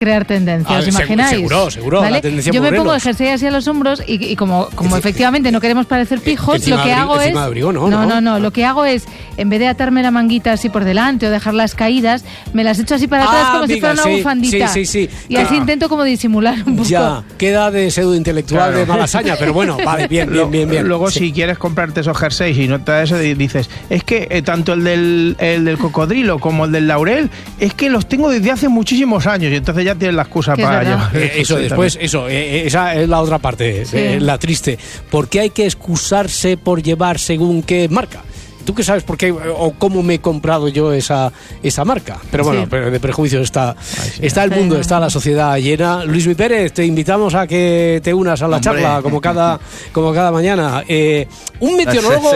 crear tendencia, ¿os imagináis? Seguro, ¿vale? la tendencia. Yo me pongo el jersey así a los hombros y como efectivamente no queremos parecer pijos, lo que hago es... No, lo que hago es, en vez de atarme la manguita así por delante o dejarlas caídas, me las echo así para atrás como si fuera una bufandita. Sí. Y así intento como disimular un poco. Ya, queda de pseudo intelectual de Malasaña, pero bueno, vale, bien. Luego, si quieres comprarte esos jerseys y no te da eso, dices, es que tanto el del cocodrilo como el del laurel, es que los tengo desde hace muchísimos años y entonces ya tienes la excusa para llevar. Esa es la otra parte, la triste. ¿Por qué hay que excusarse por llevar según qué marca? ¿Tú qué sabes por qué o cómo me he comprado yo esa marca? Pero bueno, de prejuicios está el mundo, está la sociedad llena. Luismi Pérez, te invitamos a que te unas a la charla como cada mañana. Un meteorólogo...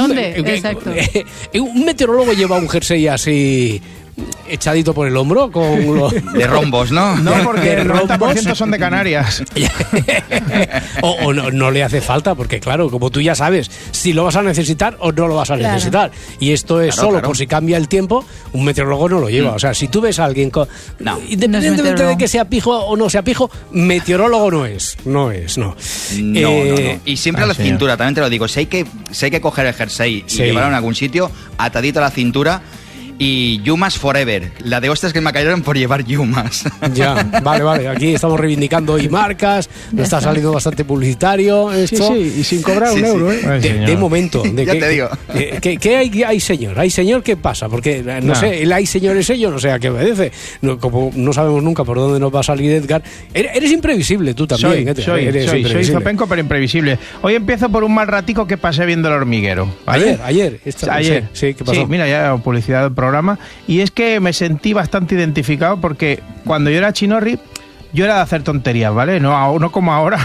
un meteorólogo lleva un jersey así... echadito por el hombro con los... de rombos, ¿no? No, porque el 90% son de Canarias. o no le hace falta, porque claro, como tú ya sabes si lo vas a necesitar o no lo vas a necesitar. Y esto es solo por si cambia el tiempo, un meteorólogo no lo lleva. O sea, si tú ves a alguien independientemente de que sea pijo o no sea pijo, meteorólogo no es. No. Y siempre a la cintura, también te lo digo, si hay que coger el jersey y llevarlo a algún sitio, atadito a la cintura. Y Yumas Forever, la de hostias que me cayeron por llevar Yumas. Ya, vale, aquí estamos reivindicando y marcas, nos está saliendo bastante publicitario esto. Sí, y sin cobrar un euro, de momento. Ya te digo. ¿Qué hay, señor? ¿Hay señor qué pasa? Porque, no sé, el hay señor ese yo no sé a qué obedece. Como no sabemos nunca por dónde nos va a salir Edgar. Eres imprevisible tú también. Soy zopenco pero imprevisible. Hoy empiezo por un mal ratico que pasé viendo El Hormiguero. Ayer. Sí, ¿qué pasó? Sí, mira, ya publicidad del programa. Y es que me sentí bastante identificado porque cuando yo era chinorri, yo era de hacer tonterías, ¿vale? No como ahora.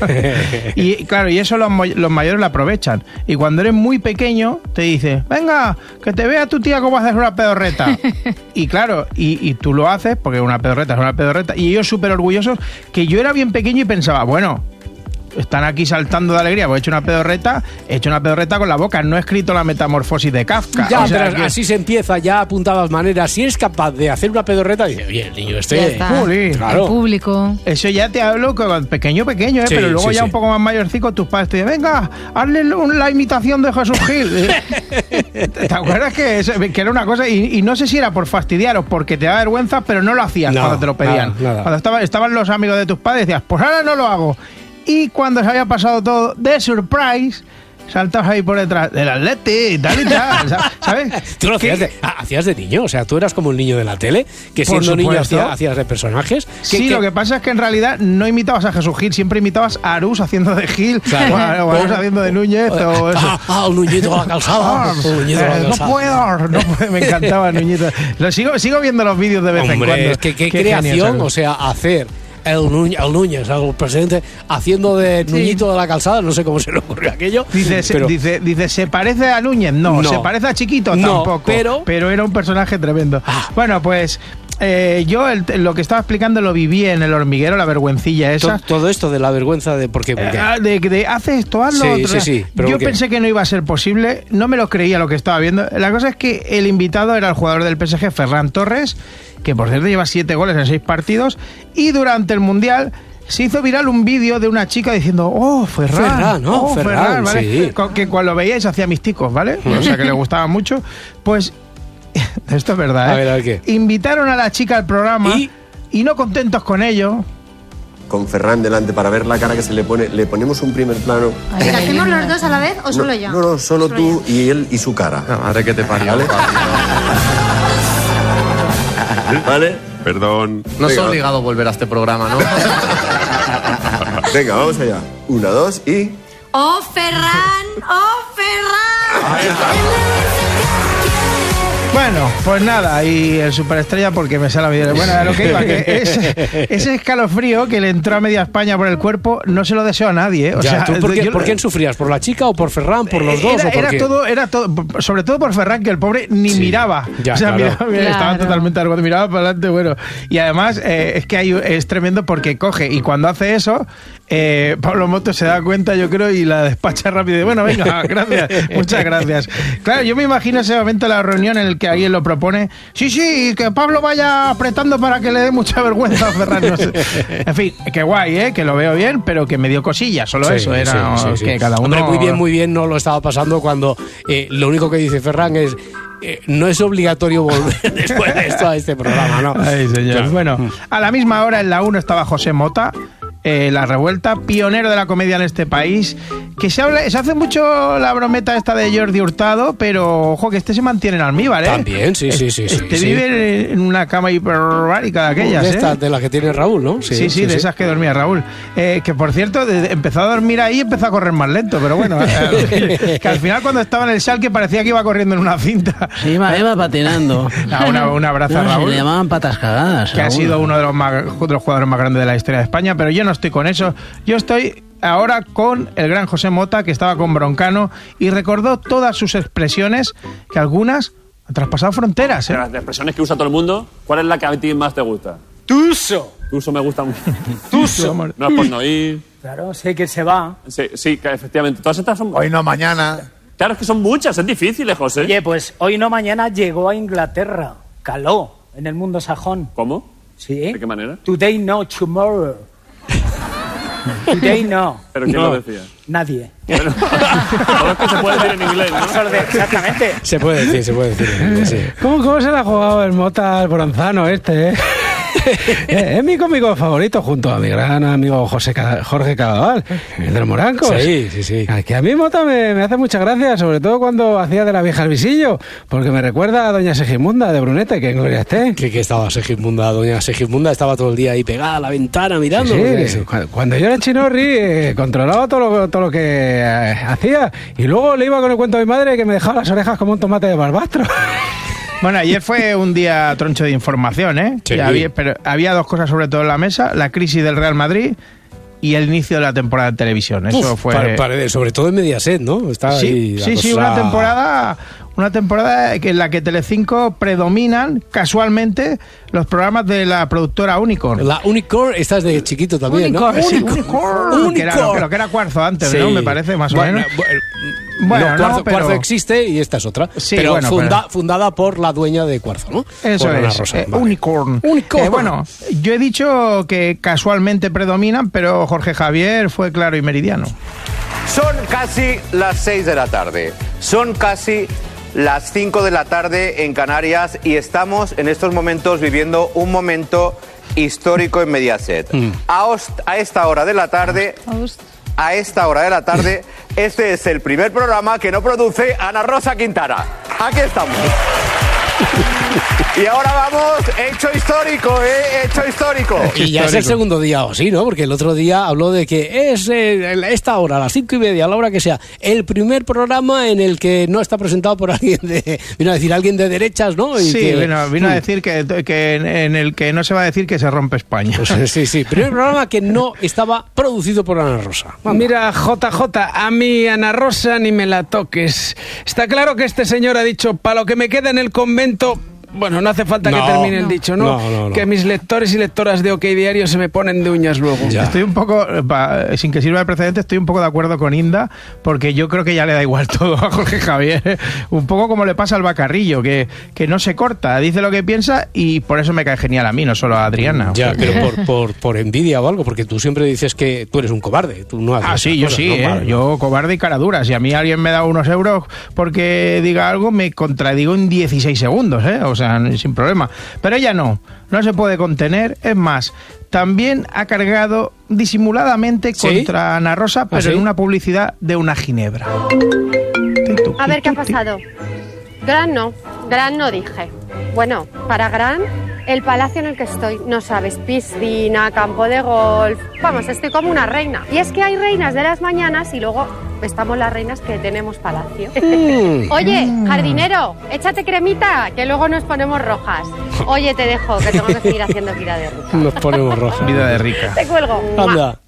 Y claro, y eso los mayores lo aprovechan. Y cuando eres muy pequeño, te dice, venga, que te vea tu tía cómo haces una pedorreta. Y claro, y tú lo haces, porque una pedorreta es una pedorreta, y ellos súper orgullosos, que yo era bien pequeño y pensaba, bueno... están aquí saltando de alegría, pues he hecho una pedorreta con la boca, no he escrito la metamorfosis de Kafka. Ya, pero así se empieza, ya apuntadas maneras. Si eres capaz de hacer una pedorreta, dice, oye, el niño claro. El público. Eso ya te hablo con pequeño, pero luego un poco más mayorcico, tus padres te dicen, venga, hazle la imitación de Jesús Gil. ¿Te acuerdas que era una cosa? Y no sé si era por fastidiar o porque te da vergüenza, pero no lo hacías cuando te lo pedían. Nada. Cuando estaban los amigos de tus padres, decías, pues ahora no lo hago. Y cuando se había pasado todo de surprise, saltabas ahí por detrás del Atleti y tal, ¿sabes? ¿Tú lo hacías de niño? O sea, ¿tú eras como el niño de la tele? Que siendo niño hacías de personajes. Lo que pasa es que en realidad no imitabas a Jesús Gil, siempre imitabas a Arús haciendo de Gil, o Arús haciendo de Núñez, o eso. Un Nuñito a la calzada. No puedo, me encantaba Nuñito. Sigo viendo los vídeos de vez en cuando. Es que qué creación, o sea, hacer... El Núñez, el presidente, haciendo de Nuñito de la calzada, no sé cómo se le ocurrió aquello. Dice, ¿se parece a Núñez? No. ¿Se parece a Chiquito? Tampoco. Pero era un personaje tremendo. Bueno, pues... yo lo que estaba explicando lo viví en El Hormiguero, la vergüencilla esa. Todo esto de la vergüenza de ¿por qué? De hace esto, hazlo otro. Sí, yo pensé que no iba a ser posible, no me lo creía lo que estaba viendo. La cosa es que el invitado era el jugador del PSG, Ferran Torres, que por cierto lleva 7 goles en 6 partidos, y durante el Mundial se hizo viral un vídeo de una chica diciendo, Ferran, ¿vale? Sí. Que cuando lo veíais hacía misticos, ¿vale? O sea que le gustaba mucho. Pues esto es verdad, A ver, ¿qué? Invitaron a la chica al programa y no contentos con ello, con Ferran delante para ver la cara que se le pone, le ponemos un primer plano. ¿Pero hacemos los dos a la vez o solo yo? No, solo tú y él y su cara. Madre que te parió. ¿Vale? ¿Vale? Perdón. No es obligado volver a este programa, ¿no? Venga, vamos allá. 1, 2 y... ¡Oh, Ferran! ¡Oh, Ferran! Bueno, pues nada, y el superestrella porque me sale la vida. Bueno, a lo que iba, que ese escalofrío que le entró a media España por el cuerpo, no se lo deseo a nadie, ¿eh? O sea, ¿por quién sufrías? ¿Por la chica o por Ferran? ¿Por los dos? Era todo, sobre todo por Ferran, que el pobre ni miraba. Ya, o sea, claro. Estaba totalmente arrugado, miraba para adelante, bueno. Y además, es que es tremendo porque coge, y cuando hace eso, Pablo Moto se da cuenta, yo creo, y la despacha rápido. Bueno, venga, gracias, muchas gracias. Claro, yo me imagino ese momento de la reunión en el que alguien lo propone. Sí, que Pablo vaya apretando para que le dé mucha vergüenza a Ferran. No sé. En fin, qué guay, que lo veo bien, pero que me dio cosillas. Solo eso era que cada uno... Hombre, muy bien no lo estaba pasando cuando lo único que dice Ferran es... no es obligatorio volver después de esto a este programa, ¿no? Ay, señor. Entonces, bueno, a la misma hora en la 1 estaba José Mota, La Revuelta, pionero de la comedia en este país, que se hace mucho la brometa esta de Jordi Hurtado, pero ojo que este se mantiene en almíbar, También, sí. Vive en una cama hiperbárica de aquellas, de estas, de las que tiene Raúl, ¿no? Sí, de esas que dormía Raúl. Que por cierto, empezó a dormir ahí y empezó a correr más lento, pero bueno, que al final cuando estaba en el Schalke parecía que iba corriendo en una cinta. Sí, iba patinando. Un abrazo a Raúl. Le llamaban patas cagadas. Que ha sido uno de los jugadores más grandes de la historia de España, pero yo no estoy con eso. Yo estoy ahora con el gran José Mota, que estaba con Broncano y recordó todas sus expresiones, que algunas han traspasado fronteras. Pero las expresiones que usa todo el mundo, ¿cuál es la que a ti más te gusta? Tuso. Tuso me gusta mucho. Tuso. No es por no ir. Claro, sé que se va. Sí, que efectivamente. Todas estas son... Hoy no, mañana. Claro, es que son muchas, es difícil, José. Oye, pues hoy no, mañana llegó a Inglaterra. Caló en el mundo sajón. ¿Cómo? Sí. ¿De qué manera? Today no, tomorrow. Today no. ¿Pero quién lo decía? Nadie. Pero, todo es que se puede decir en inglés, ¿no? Exactamente. Se puede decir en inglés, sí. ¿Cómo se le ha jugado el Mota al bronzano este, es mi cómico favorito junto a mi gran amigo Jorge Cadaval, el de los Morancos. Sí. Que a mí Mota me hace mucha gracia, sobre todo cuando hacía de la vieja al visillo, porque me recuerda a doña Segismunda de Brunete, que en gloria esté. Que estaba Segismunda, doña Segismunda estaba todo el día ahí pegada a la ventana mirando. Sí. Cuando yo era en Chinorri controlaba todo lo que hacía, y luego le iba con el cuento a mi madre que me dejaba las orejas como un tomate de barbastro. Bueno, ayer fue un día troncho de información, ¿eh? Sí. Pero había dos cosas sobre todo en la mesa: la crisis del Real Madrid y el inicio de la temporada de televisión. Eso fue... sobre todo en Mediaset, ¿no? Está sí, una temporada en la que Telecinco predominan casualmente los programas de la productora Unicorn. La Unicorn, esta es de chiquito también, Unicorn, ¿no? sí, Unicorn. Que era Cuarzo antes, ¿no? Me parece, más o menos. Cuarzo existe y esta es otra. Sí, pero fundada por la dueña de Cuarzo, ¿no? Eso por es. Rosa, Unicorn. Bueno, yo he dicho que casualmente predominan, pero Jorge Javier fue claro y meridiano. Son casi las 6 de la tarde. Son casi las 5 de la tarde en Canarias y estamos en estos momentos viviendo un momento histórico en Mediaset. A esta hora de la tarde, este es el primer programa que no produce Ana Rosa Quintana. Aquí estamos. Y ahora vamos, hecho histórico. Y ya es el segundo día o sí, ¿no? Porque el otro día habló de que es esta hora, a las 5:30, a la hora que sea, el primer programa en el que no está presentado por alguien alguien de derechas, ¿no? Vino a decir que en el que no se va a decir que se rompe España. Pues sí, primer programa que no estaba producido por Ana Rosa. Vamos. Mira, JJ, a mí Ana Rosa ni me la toques. Está claro que este señor ha dicho, para lo que me queda en el convento... Bueno, no hace falta que termine el dicho, ¿no? Que mis lectores y lectoras de OK Diario se me ponen de uñas luego. Ya. Estoy un poco, sin que sirva de precedente, estoy un poco de acuerdo con Inda, porque yo creo que ya le da igual todo a Jorge Javier. Un poco como le pasa al Bacarrillo, que no se corta, dice lo que piensa y por eso me cae genial a mí, no solo a Adriana. Ya, pero por envidia o algo, porque tú siempre dices que tú eres un cobarde. Tú no haces sí, yo sí, ¿no? Yo cobarde y cara dura. Si a mí alguien me da unos euros porque diga algo, me contradigo en 16 segundos, ¿eh? O sea, sin problema. Pero ella no se puede contener. Es más, también ha cargado disimuladamente contra Ana Rosa, pero en una publicidad de una ginebra. A ver, ¿qué ha pasado? Gran no dije. Bueno, para Gran, el palacio en el que estoy, no sabes, piscina, campo de golf, vamos, estoy como una reina. Y es que hay reinas de las mañanas y luego estamos las reinas que tenemos palacio. Oye, jardinero, échate cremita, que luego nos ponemos rojas. Oye, te dejo, que tengo que seguir haciendo vida de rica. Nos ponemos rojas. Vida de rica. Te cuelgo. Anda.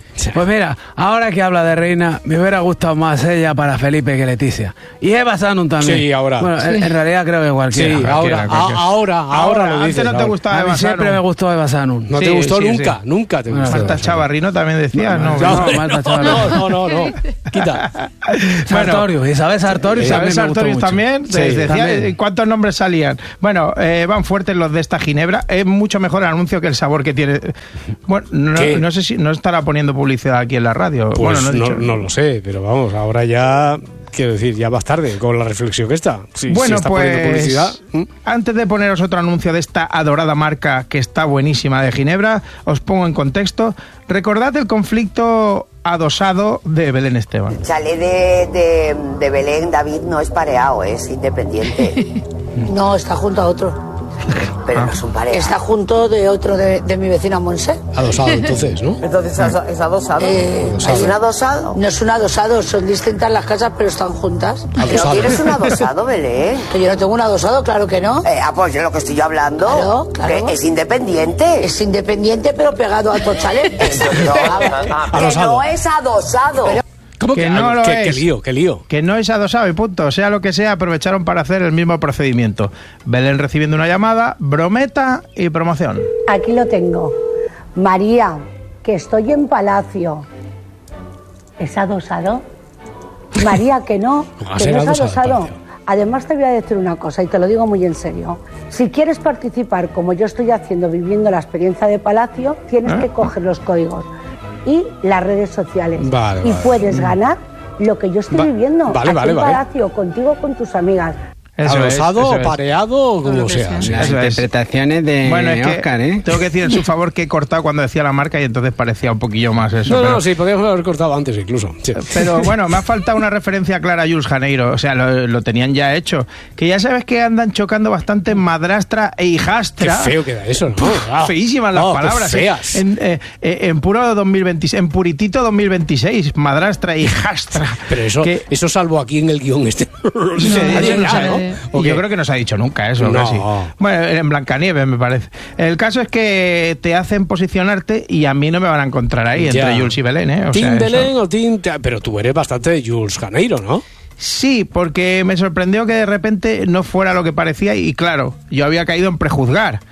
Pues mira, ahora que habla de reina, me hubiera gustado más ella para Felipe que Leticia. Y Eva Sanum también. Sí, ahora. Bueno, en realidad creo que cualquiera. Sí, ahora lo dices. Antes no te gustaba Eva Sanum. Siempre me gustó Eva Sanum. No te gustó nunca te gustó. Marta Chavarrino también decía. Marta Chavarrino. No. Quita. Sartorius, Isabel Sartorius. Isabel Sartorius también. Decía cuántos nombres salían. Bueno, van fuertes los de esta ginebra. Es mucho mejor el anuncio que el sabor que tiene. Bueno, no sé si no estará poniendo publicidad aquí en la radio. Pues bueno, no lo sé, pero vamos, ahora ya, quiero decir, ya más tarde con la reflexión que está. Bueno, está pues poniendo publicidad. Antes de poneros otro anuncio de esta adorada marca que está buenísima de Ginebra, os pongo en contexto. Recordad el conflicto adosado de Belén Esteban. El chalet de Belén, David, no es pareado, es independiente. No, está junto a otro. Pero no es un pareado. Está junto de otro de mi vecina Monse. Adosado, entonces, ¿no? Entonces es adosado. ¿Es un adosado? No es un adosado, son distintas las casas, pero están juntas. ¿Pero tienes un adosado, Belén? Que yo no tengo un adosado, claro que no. Pues yo lo que estoy hablando. Claro. Que es independiente. Es independiente, pero pegado a otro chalet. Que no es adosado. ¿Cómo que no lo es? Qué lío. Que no es adosado y punto. Sea lo que sea, aprovecharon para hacer el mismo procedimiento. Belén recibiendo una llamada, brometa y promoción. Aquí lo tengo. María, que estoy en Palacio. ¿Es adosado? María, que no es adosado. Además te voy a decir una cosa y te lo digo muy en serio. Si quieres participar como yo estoy haciendo, viviendo la experiencia de Palacio, tienes que coger los códigos y las redes sociales. Y puedes ganar lo que yo estoy viviendo aquí en Palacio, contigo, con tus amigas. Adosado, pareado, como sea. Las interpretaciones de Oscar, Tengo que decir en su favor que he cortado cuando decía la marca y entonces parecía un poquillo más eso. No, sí, podríamos haber cortado antes incluso. Sí. Pero bueno, me ha faltado una referencia clara a Jules Janeiro. O sea, lo tenían ya hecho. Que ya sabes que andan chocando bastante madrastra e hijastra. Qué feo queda eso, ¿no? Feísimas las palabras. Feas. En puro 2026, en puritito 2026, madrastra e hijastra. Pero eso salvo aquí en el guión este. Yo creo que no se ha dicho nunca eso. No. Casi. Bueno, en Blancanieves me parece. El caso es que te hacen posicionarte y a mí no me van a encontrar ahí entre Jules y Belén, ¿eh? ¿Team Belén o Team... Pero tú eres bastante de Jules Janeiro, ¿no? Sí, porque me sorprendió que de repente no fuera lo que parecía y claro, yo había caído en prejuzgar.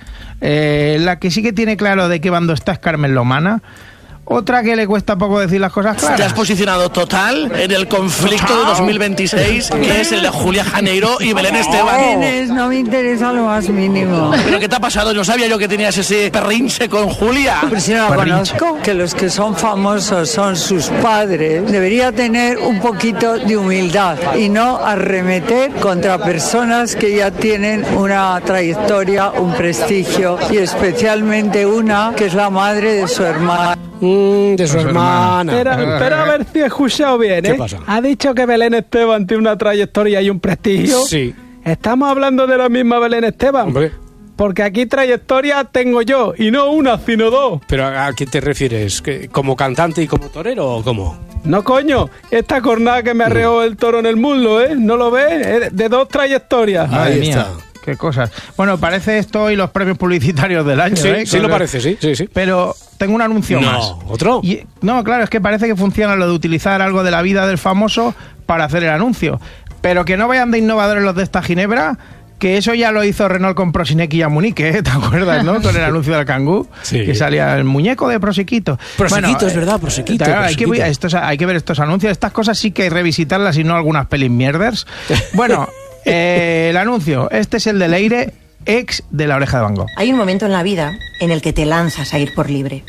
La que sí que tiene claro de qué bando está es Carmen Lomana. Otra que le cuesta poco decir las cosas claras. Te has posicionado total en el conflicto de 2026, que es el de Julia Janeiro y Belén Esteban. No me interesa lo más mínimo. ¿Pero qué te ha pasado? No sabía yo que tenías ese perrinche con Julia. Pues si no la conozco, que los que son famosos son sus padres. Debería tener un poquito de humildad y no arremeter contra personas que ya tienen una trayectoria, un prestigio y especialmente una que es la madre de su hermana. De su hermana. Pero a ver si he escuchado bien, ¿eh? ¿Qué pasa? ¿Ha dicho que Belén Esteban tiene una trayectoria y un prestigio? Sí. ¿Estamos hablando de la misma Belén Esteban? Hombre. Porque aquí trayectoria tengo yo, y no una, sino dos. ¿Pero a qué te refieres? ¿Como cantante y como torero o cómo? No, coño, esta cornada que me arreó el toro en el muslo, ¿eh? ¿No lo ves? Es de dos trayectorias. Madre mía. Qué cosas. Bueno, parece esto hoy los premios publicitarios del año, sí, ¿eh? Sí, lo parece, sí. Pero tengo un anuncio más. ¿Otro? No, claro, es que parece que funciona lo de utilizar algo de la vida del famoso para hacer el anuncio. Pero que no vayan de innovadores los de esta Ginebra, que eso ya lo hizo Renault con Prosinequi y Amunique, ¿eh? ¿Te acuerdas, no? Con el anuncio del Kangoo, que salía el muñeco de Prosiquito. Prosiquito, es verdad, Prosiquito. Claro, hay que ver estos anuncios. Estas cosas sí que hay que revisitarlas y no algunas pelis mierders. Bueno... el anuncio, este es el de Leire, ex de La Oreja de Van Gogh. Hay un momento en la vida en el que te lanzas a ir por libre.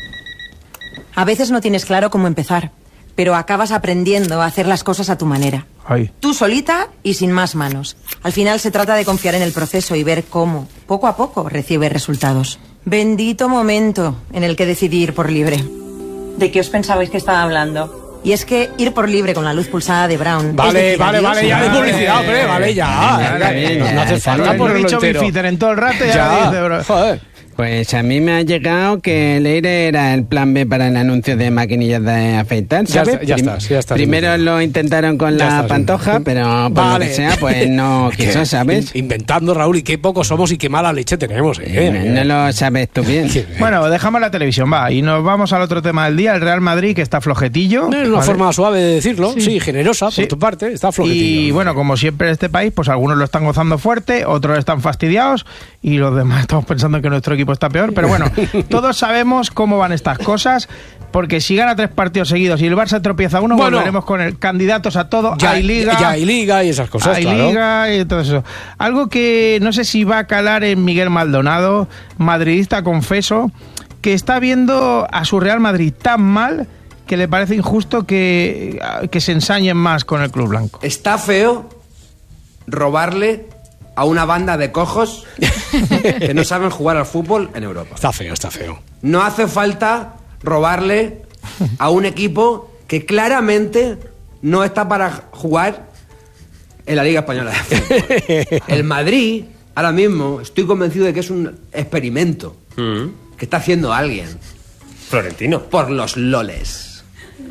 A veces no tienes claro cómo empezar, pero acabas aprendiendo a hacer las cosas a tu manera. Tú solita y sin más manos. Al final se trata de confiar en el proceso y ver cómo, poco a poco, recibes resultados. Bendito momento en el que decidí ir por libre. ¿De qué os pensabais que estaba hablando? Y es que ir por libre con la luz pulsada de Brown... Vale, ya de publicidad, hombre, vale, ya. No hace falta por el dicho Bifitter en todo el rato ya dice, bro. Joder. Pues a mí me ha llegado que Leire era el plan B para el anuncio de maquinillas de afeitar, ¿sabes? Ya está. Primero lo intentaron con la Pantoja, pero por lo que sea, pues no quiso, ¿sabes? Inventando, Raúl, y qué pocos somos y qué mala leche tenemos, No lo sabes tú bien. Bueno, dejamos la televisión, va, y nos vamos al otro tema del día, el Real Madrid, que está flojetillo. Es una forma suave de decirlo, sí, generosa por tu parte, está flojetillo. Y bueno, como siempre en este país, pues algunos lo están gozando fuerte, otros están fastidiados, y los demás estamos pensando que nuestro equipo está peor, pero bueno, todos sabemos cómo van estas cosas, porque si gana 3 partidos seguidos y el Barça tropieza uno, volveremos con el candidatos a todo, hay liga y esas cosas, hay liga y todo eso. Algo que no sé si va a calar en Miguel Maldonado, madridista confeso, que está viendo a su Real Madrid tan mal que le parece injusto que se ensañen más con el club blanco. Está feo robarle a una banda de cojos que no saben jugar al fútbol en Europa. Está feo. No hace falta robarle a un equipo que no está para jugar en la Liga Española de Fútbol. El Madrid, ahora mismo, estoy convencido de que es un experimento que está haciendo alguien. Florentino. Por los loles.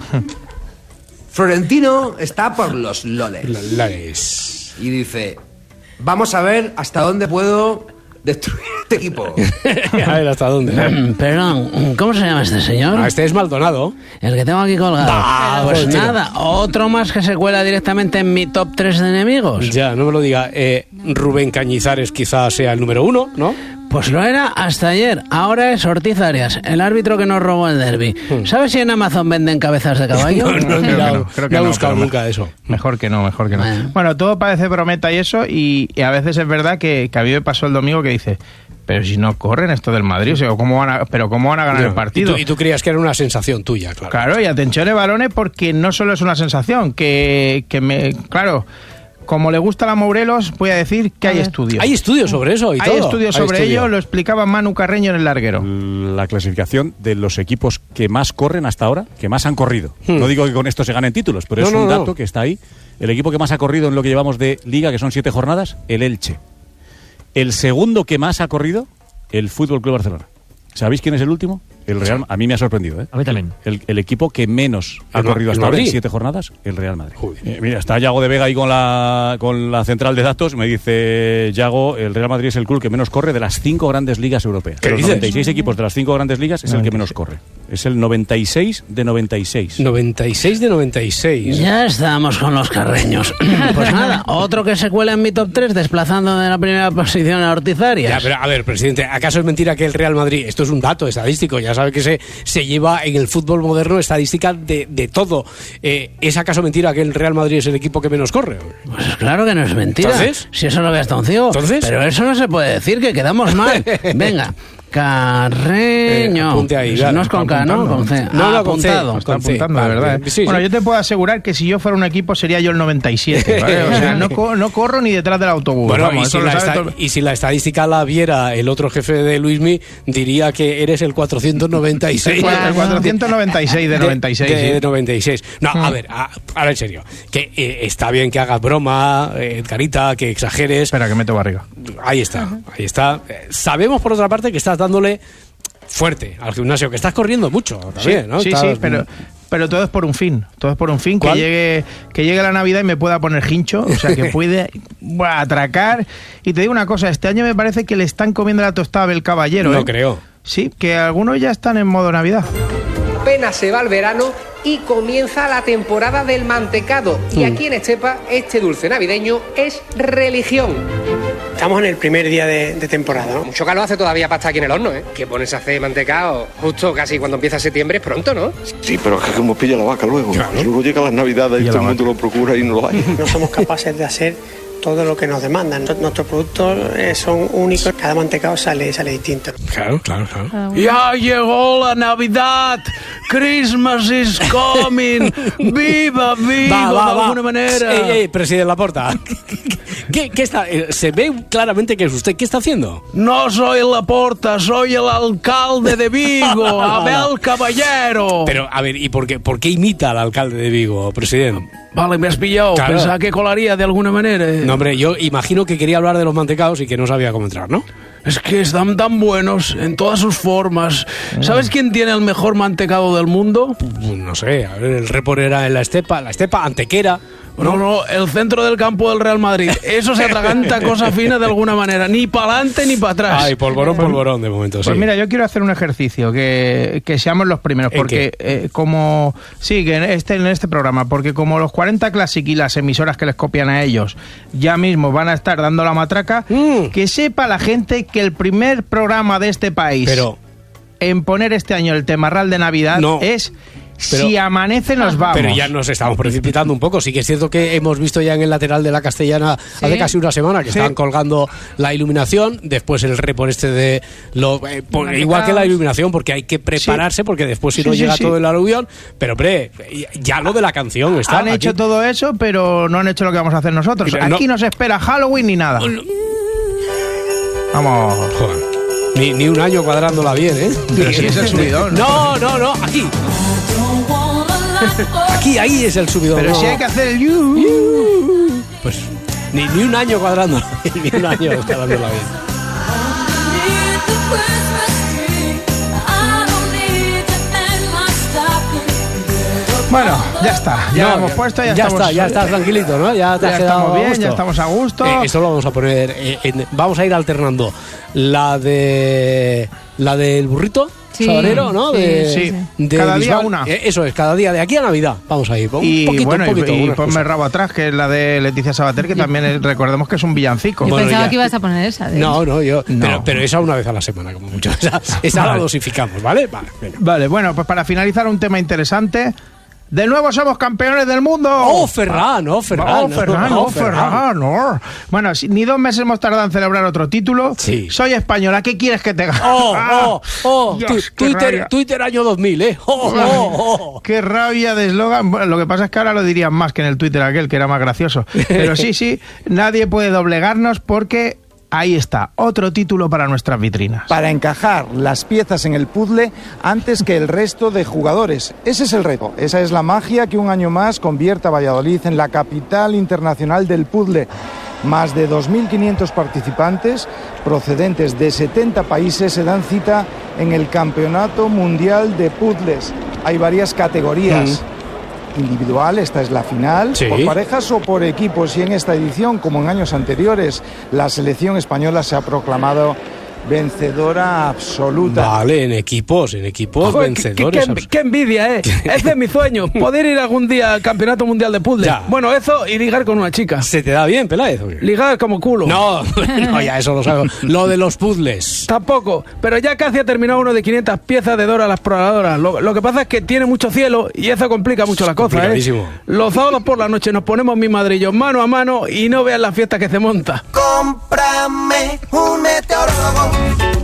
Florentino está por los loles. Y dice... Vamos a ver hasta dónde puedo destruir este equipo. A ver, ¿hasta dónde? Perdón, ¿cómo se llama este señor? Este es Maldonado. El que tengo aquí colgado. Pues nada, otro más que se cuela directamente en mi top 3 de enemigos. Ya, no me lo diga. Rubén Cañizares quizás sea el número 1, ¿no? Pues lo era hasta ayer. Ahora es Ortiz Arias, el árbitro que nos robó el derbi. ¿Sabes si en Amazon venden cabezas de caballo? No he buscado nunca eso. Mejor que no. Bueno, todo parece brometa y eso, y a veces es verdad que a mí me pasó el domingo que dice... Pero si no corren esto del Madrid, o sea, ¿cómo van a ganar el partido? Y tú creías que era una sensación tuya, claro. Claro, y atención Barone, porque no solo es una sensación, claro, como le gusta a la Morelos, voy a decir que hay estudios. Hay estudios sobre eso y todo. Hay estudios sobre ello, lo explicaba Manu Carreño en el larguero. La clasificación de los equipos que más corren hasta ahora, que más han corrido. No digo que con esto se ganen títulos, pero es un dato que está ahí. El equipo que más ha corrido en lo que llevamos de Liga, que son 7 jornadas, el Elche. El segundo que más ha corrido, el Fútbol Club Barcelona. ¿Sabéis quién es el último? El Real. A mí me ha sorprendido, ¿eh? A mí también. El equipo que menos ha corrido hasta ahora en 7 jornadas, el Real Madrid. Mira, está Yago de Vega ahí con la central de datos. Me dice Yago, el Real Madrid es el club que menos corre de las 5 grandes ligas europeas. ¿Qué los dices? 96 equipos de las 5 grandes ligas es el que menos corre. Es el 96 de 96. 96 de 96. Ya estamos con los carreños. Pues nada, otro que se cuela en mi top 3 desplazando de la primera posición a Ortiz Arias. Ya, pero a ver, presidente, ¿acaso es mentira que el Real Madrid, esto es un dato estadístico, ya sabe que se lleva en el fútbol moderno estadística de todo? ¿Es acaso mentira que el Real Madrid es el equipo que menos corre? Pues claro que no es mentira. ¿Entonces? Si eso lo ve hasta un ciego. ¿Entonces? Pero eso no se puede decir, que quedamos mal. Venga. Carreño. Apunte ahí, dale, no es con K, ¿no? Con C. No, apuntado. Está apuntando, de verdad. Sí, bueno, sí. yo te puedo asegurar que si yo fuera un equipo sería yo el 97, ¿vale? O sea, no corro ni detrás del autobús. Bueno, vamos, y si la estadística la viera el otro jefe de Luismi, diría que eres el 496. El 496 de 96. De 96. No, a ver, ahora en serio. Que está bien que hagas broma, Edgarita, que exageres. Espera, que meto barriga. Ahí está. Sabemos, por otra parte, que estás dándole fuerte al gimnasio, que estás corriendo mucho también, ¿no? Sí, pero todo es por un fin. Todo es por un fin. Que llegue la Navidad y me pueda poner hincho, o sea, que puede atracar. Y te digo una cosa, este año me parece que le están comiendo la tostada del caballero. No creo. Sí, que algunos ya están en modo Navidad. Apenas se va el verano y comienza la temporada del mantecado. Y aquí en Estepa, este dulce navideño es religión. Estamos en el primer día de temporada, ¿no? Mucho calor hace todavía para estar aquí en el horno, ¿eh? Que ponerse a hacer mantecado justo casi cuando empieza septiembre es pronto, ¿no? Sí, pero es que como pilla la vaca luego. Claro. Luego llegan las Navidades y todo el mundo lo procura y no lo hay. No somos capaces de hacer todo lo que nos demandan. Nuestros productos son únicos, cada mantecado sale distinto. Claro. Ya llegó la Navidad. Christmas is coming. Viva, de alguna manera. Presidente Laporta. ¿Qué está? Se ve claramente que es usted. ¿Qué está haciendo? No soy Laporta, soy el alcalde de Vigo, Abel Caballero. Pero, a ver, ¿y por qué imita al alcalde de Vigo, presidente? Vale, me has pillado. Claro. Pensaba que colaría de alguna manera. No, hombre, yo imagino que quería hablar de los mantecados y que no sabía cómo entrar, ¿no? Es que están tan buenos en todas sus formas. ¿Sabes quién tiene el mejor mantecado del mundo? No sé, a ver, el report era en la estepa Antequera. No, el centro del campo del Real Madrid. Eso se atraganta cosa fina de alguna manera. Ni para adelante ni para atrás. Ay, polvorón de momento, sí. Pues mira, yo quiero hacer un ejercicio, que seamos los primeros, porque que en este programa, porque como los 40 Classic y las emisoras que les copian a ellos ya mismo van a estar dando la matraca, que sepa la gente que el primer programa de este país en poner este año el temarral de Navidad es... si amanece nos vamos. Pero ya nos estamos precipitando un poco. Sí que es cierto que hemos visto ya en el lateral de la Castellana hace casi una semana que estaban colgando la iluminación. Después el report de igual que la iluminación, porque hay que prepararse, porque después si no llega todo el aluvión. Pero ya lo de la canción está. Han hecho todo eso, pero no han hecho lo que vamos a hacer nosotros. Aquí no se espera Halloween ni nada. Vamos. Joder. Ni un año cuadrándola bien, ¿eh? Pero sí es el subidón. No, aquí. Ahí es el subidón. Pero si hay que hacer el you. Pues ni un año cuadrándola bien, ni un año cuadrándola bien. Bueno, ya está. Ya hemos puesto, ya estás tranquilito, ¿no? Ya estamos bien, ya estamos a gusto. Esto lo vamos a poner. Vamos a ir alternando la del burrito. Sabanero, ¿no? De cada día Bisbal. una. Eso es, cada día, de aquí a Navidad. Vamos a ir. Y ponme Rabo Atrás, que es la de Leticia Sabater, que también recordemos que es un villancico. Yo pensaba que ibas a poner esa. No. Pero esa una vez a la semana, como mucho. Esa la dosificamos, ¿vale? Vale, bueno, pues para finalizar un tema interesante. De nuevo somos campeones del mundo. Ferran. Bueno, ni 2 meses hemos tardado en celebrar otro título. Sí. Soy española, ¿qué quieres que te haga? Dios, Twitter año 2000, ¿eh? Qué rabia de eslogan. Bueno, lo que pasa es que ahora lo dirían más que en el Twitter aquel, que era más gracioso. Pero sí, nadie puede doblegarnos porque... ahí está, otro título para nuestras vitrinas. Para encajar las piezas en el puzzle antes que el resto de jugadores. Ese es el reto, esa es la magia que un año más convierte a Valladolid en la capital internacional del puzzle. Más de 2.500 participantes procedentes de 70 países se dan cita en el Campeonato Mundial de Puzzles. Hay varias categorías. Individual, esta es la final, por parejas o por equipos, y en esta edición, como en años anteriores, la selección española se ha proclamado vencedora absoluta. Vale, en equipos Joder, vencedores. Qué envidia, ¿eh? Ese es mi sueño, poder ir algún día al Campeonato Mundial de Puzzle. Bueno, eso y ligar con una chica. ¿Se te da bien, Peláez? Ligar como culo. No, ya eso lo sabemos. Lo de los puzzles. Tampoco, pero ya casi ha terminado uno de 500 piezas de Dora la Exploradora. Lo que pasa es que tiene mucho cielo y eso complica mucho la cosa, ¿eh? Los sábados por la noche nos ponemos mi madre y yo mano a mano y no vean la fiesta que se monta. Cómprame un meteorólogo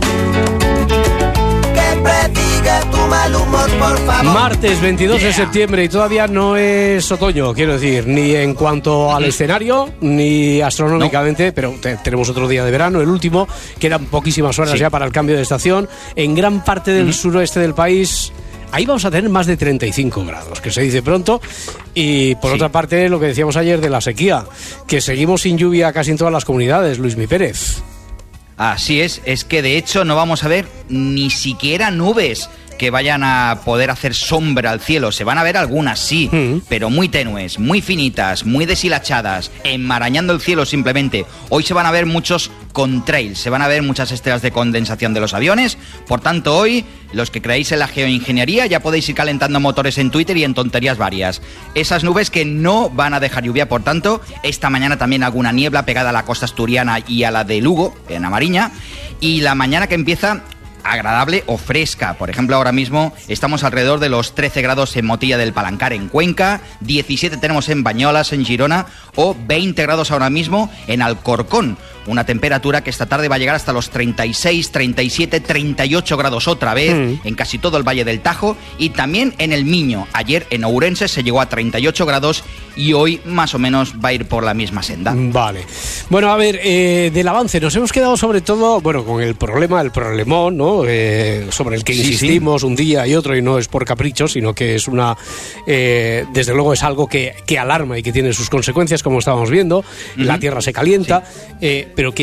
que prediga tu mal humor, por favor. Martes 22 de septiembre y todavía no es otoño, quiero decir, ni en cuanto al escenario, ni astronómicamente, pero tenemos otro día de verano, el último, quedan poquísimas horas ya para el cambio de estación. En gran parte del suroeste del país... ahí vamos a tener más de 35 grados, que se dice pronto. Y por otra parte, lo que decíamos ayer de la sequía, que seguimos sin lluvia casi en todas las comunidades, Luismi Pérez. Así es que de hecho no vamos a ver ni siquiera nubes que vayan a poder hacer sombra al cielo. Se van a ver algunas, sí, pero muy tenues, muy finitas, muy deshilachadas, enmarañando el cielo simplemente. Hoy se van a ver muchos contrails, se van a ver muchas estrellas de condensación de los aviones. Por tanto, hoy, los que creéis en la geoingeniería, ya podéis ir calentando motores en Twitter y en tonterías varias. Esas nubes que no van a dejar lluvia, por tanto, esta mañana también alguna niebla pegada a la costa asturiana y a la de Lugo, en Amariña. Y la mañana que empieza... agradable o fresca. Por ejemplo, ahora mismo estamos alrededor de los 13 grados en Motilla del Palancar, en Cuenca, 17 tenemos en Bañolas, en Girona, o 20 grados ahora mismo en Alcorcón. Una temperatura que esta tarde va a llegar hasta los 36, 37, 38 grados otra vez en casi todo el Valle del Tajo y también en el Miño. Ayer en Ourense se llegó a 38 grados y hoy más o menos va a ir por la misma senda. Vale. Bueno, a ver, del avance nos hemos quedado sobre todo, bueno, con el problemón, ¿no? Sobre el que insistimos un día y otro, y no es por capricho, sino que es una... desde luego es algo que alarma y que tiene sus consecuencias, como estábamos viendo. La Tierra se calienta, pero que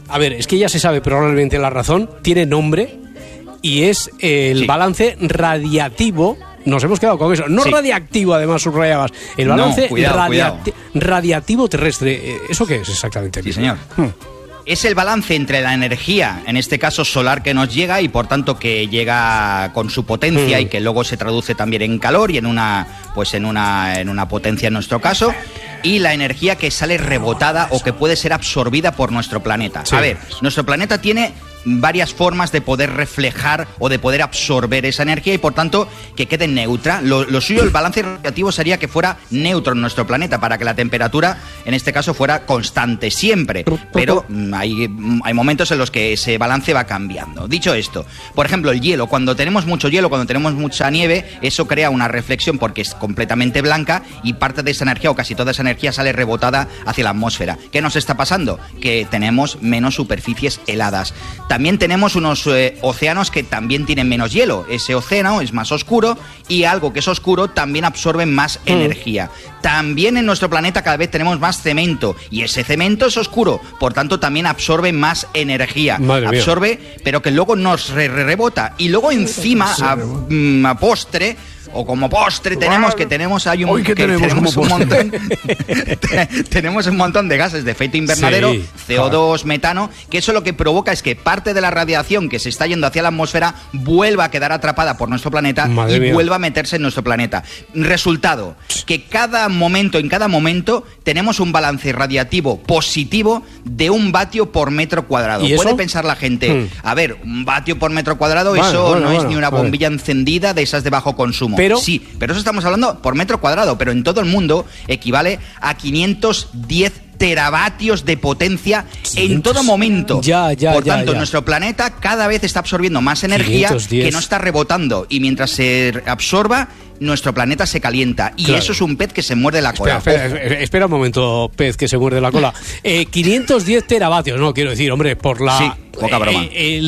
a ver, es que ya se sabe probablemente la razón, tiene nombre y es el balance radiativo. Nos hemos quedado con eso. No radiactivo, además, subrayabas. El balance radiativo terrestre. ¿Eso qué es exactamente? Sí, señor. Es el balance entre la energía, en este caso solar, que nos llega y por tanto que llega con su potencia y que luego se traduce también en calor y en una potencia en nuestro caso, y la energía que sale rebotada o que puede ser absorbida por nuestro planeta. Sí. A ver, nuestro planeta tiene varias formas de poder reflejar o de poder absorber esa energía y por tanto que quede neutra. Lo suyo, el balance radiativo sería que fuera neutro en nuestro planeta para que la temperatura en este caso fuera constante siempre, pero hay momentos en los que ese balance va cambiando. Dicho esto, por ejemplo, el hielo, cuando tenemos mucho hielo, cuando tenemos mucha nieve, eso crea una reflexión porque es completamente blanca y parte de esa energía o casi toda esa energía sale rebotada hacia la atmósfera. ¿Qué nos está pasando? Que tenemos menos superficies heladas. También tenemos unos océanos que también tienen menos hielo. Ese océano es más oscuro y algo que es oscuro también absorbe más energía. También en nuestro planeta cada vez tenemos más cemento y ese cemento es oscuro, por tanto también absorbe más energía. Absorbe, pero que luego nos rebota y luego encima a postre o como postre tenemos un montón de gases de efecto invernadero, CO2, metano, que eso lo que provoca es que parte de la radiación que se está yendo hacia la atmósfera vuelva a quedar atrapada por nuestro planeta vuelva a meterse en nuestro planeta. Resultado, que en cada momento tenemos un balance radiativo positivo de 1 vatio por metro cuadrado. Puede pensar la gente, a ver, 1 vatio por metro cuadrado, eso no es ni una bombilla encendida de esas de bajo consumo. Pero eso estamos hablando por metro cuadrado, pero en todo el mundo equivale a 510 teravatios de potencia en todo momento. Por tanto, nuestro planeta cada vez está absorbiendo más energía 510. Que no está rebotando y mientras se absorba, nuestro planeta se calienta y eso es un pez que se muerde la cola. Espera un momento, pez que se muerde la cola. 510 teravatios, no, quiero decir, hombre, por la... Sí, poca broma.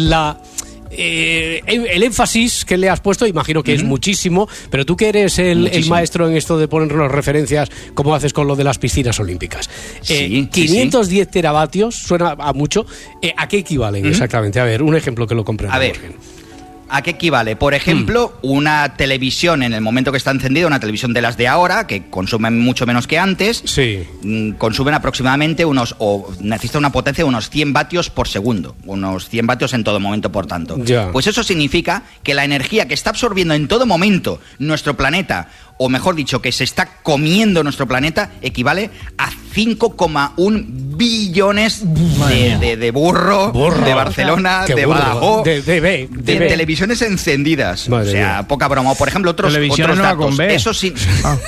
El énfasis que le has puesto, imagino que es muchísimo, pero tú que eres el maestro en esto de ponernos referencias, como haces con lo de las piscinas olímpicas. 510 teravatios, suena a mucho. ¿A qué equivalen exactamente? A ver, un ejemplo que lo comprenda. A ver, ¿a qué equivale? Por ejemplo, una televisión en el momento que está encendida, una televisión de las de ahora, que consumen mucho menos que antes, consumen aproximadamente necesita una potencia de unos 100 vatios por segundo, unos 100 vatios en todo momento, por tanto. Pues eso significa que la energía que está absorbiendo en todo momento nuestro planeta, o mejor dicho, que se está comiendo nuestro planeta, equivale a 5,1 billones de burro, de Barcelona, de Badajoz, de televisiones encendidas. O sea, poca broma. O, por ejemplo, otros datos. Con B. Eso sí.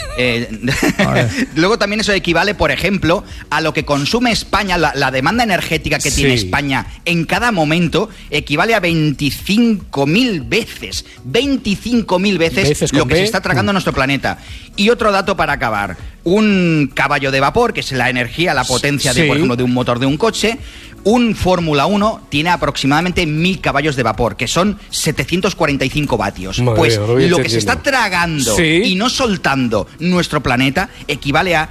Luego también eso equivale, por ejemplo, a lo que consume España, la demanda energética que tiene España en cada momento equivale a 25.000 veces. 25.000 veces lo que se está tragando nuestro planeta. Y otro dato para acabar. Un caballo de vapor, que es la energía, la potencia de, por ejemplo, de un motor de un coche. Un Fórmula 1 tiene aproximadamente 1.000 caballos de vapor, que son 745 vatios. Pues lo que se está tragando y no soltando nuestro planeta equivale a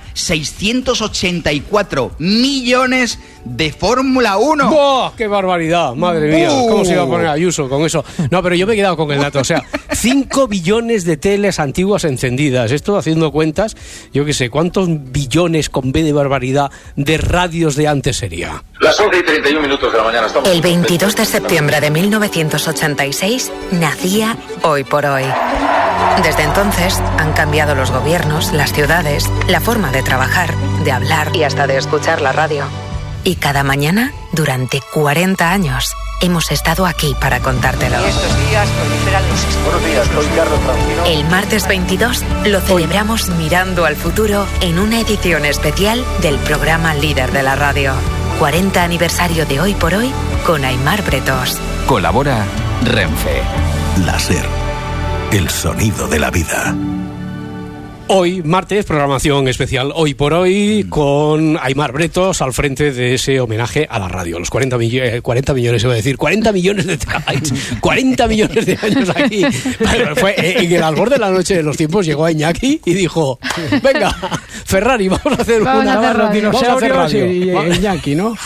684 millones de Fórmula 1. ¡Oh, qué barbaridad! Madre mía, ¿cómo se iba a poner Ayuso con eso? No, pero yo me he quedado con el dato. O sea, 5 billones de teles antiguas encendidas. Esto, haciendo cuentas, yo qué sé, ¿cuántos billones con B de barbaridad de radios de antes sería? Las 11:31 de la mañana. El 22 de septiembre de 1986 nacía Hoy por Hoy. Desde entonces han cambiado los gobiernos, las ciudades, la forma de trabajar, de hablar y hasta de escuchar la radio. Y cada mañana, durante 40 años, hemos estado aquí para contártelo. Estos días proliferan los... Buenos días, soy Carlos Francino. El martes 22 lo celebramos mirando al futuro en una edición especial del programa líder de la radio. 40 aniversario de Hoy por Hoy con Aimar Bretos. Colabora Renfe. Láser. El sonido de la vida. Hoy, martes, programación especial Hoy por Hoy, con Aimar Bretos al frente de ese homenaje a la radio. Los 40 millones, iba a decir, 40 millones de terabytes, 40 millones de años aquí. Fue en el albor de la noche de los tiempos, llegó a Iñaki y dijo, venga, Ferrari, vamos a hacer radio. Y Iñaki, ¿no?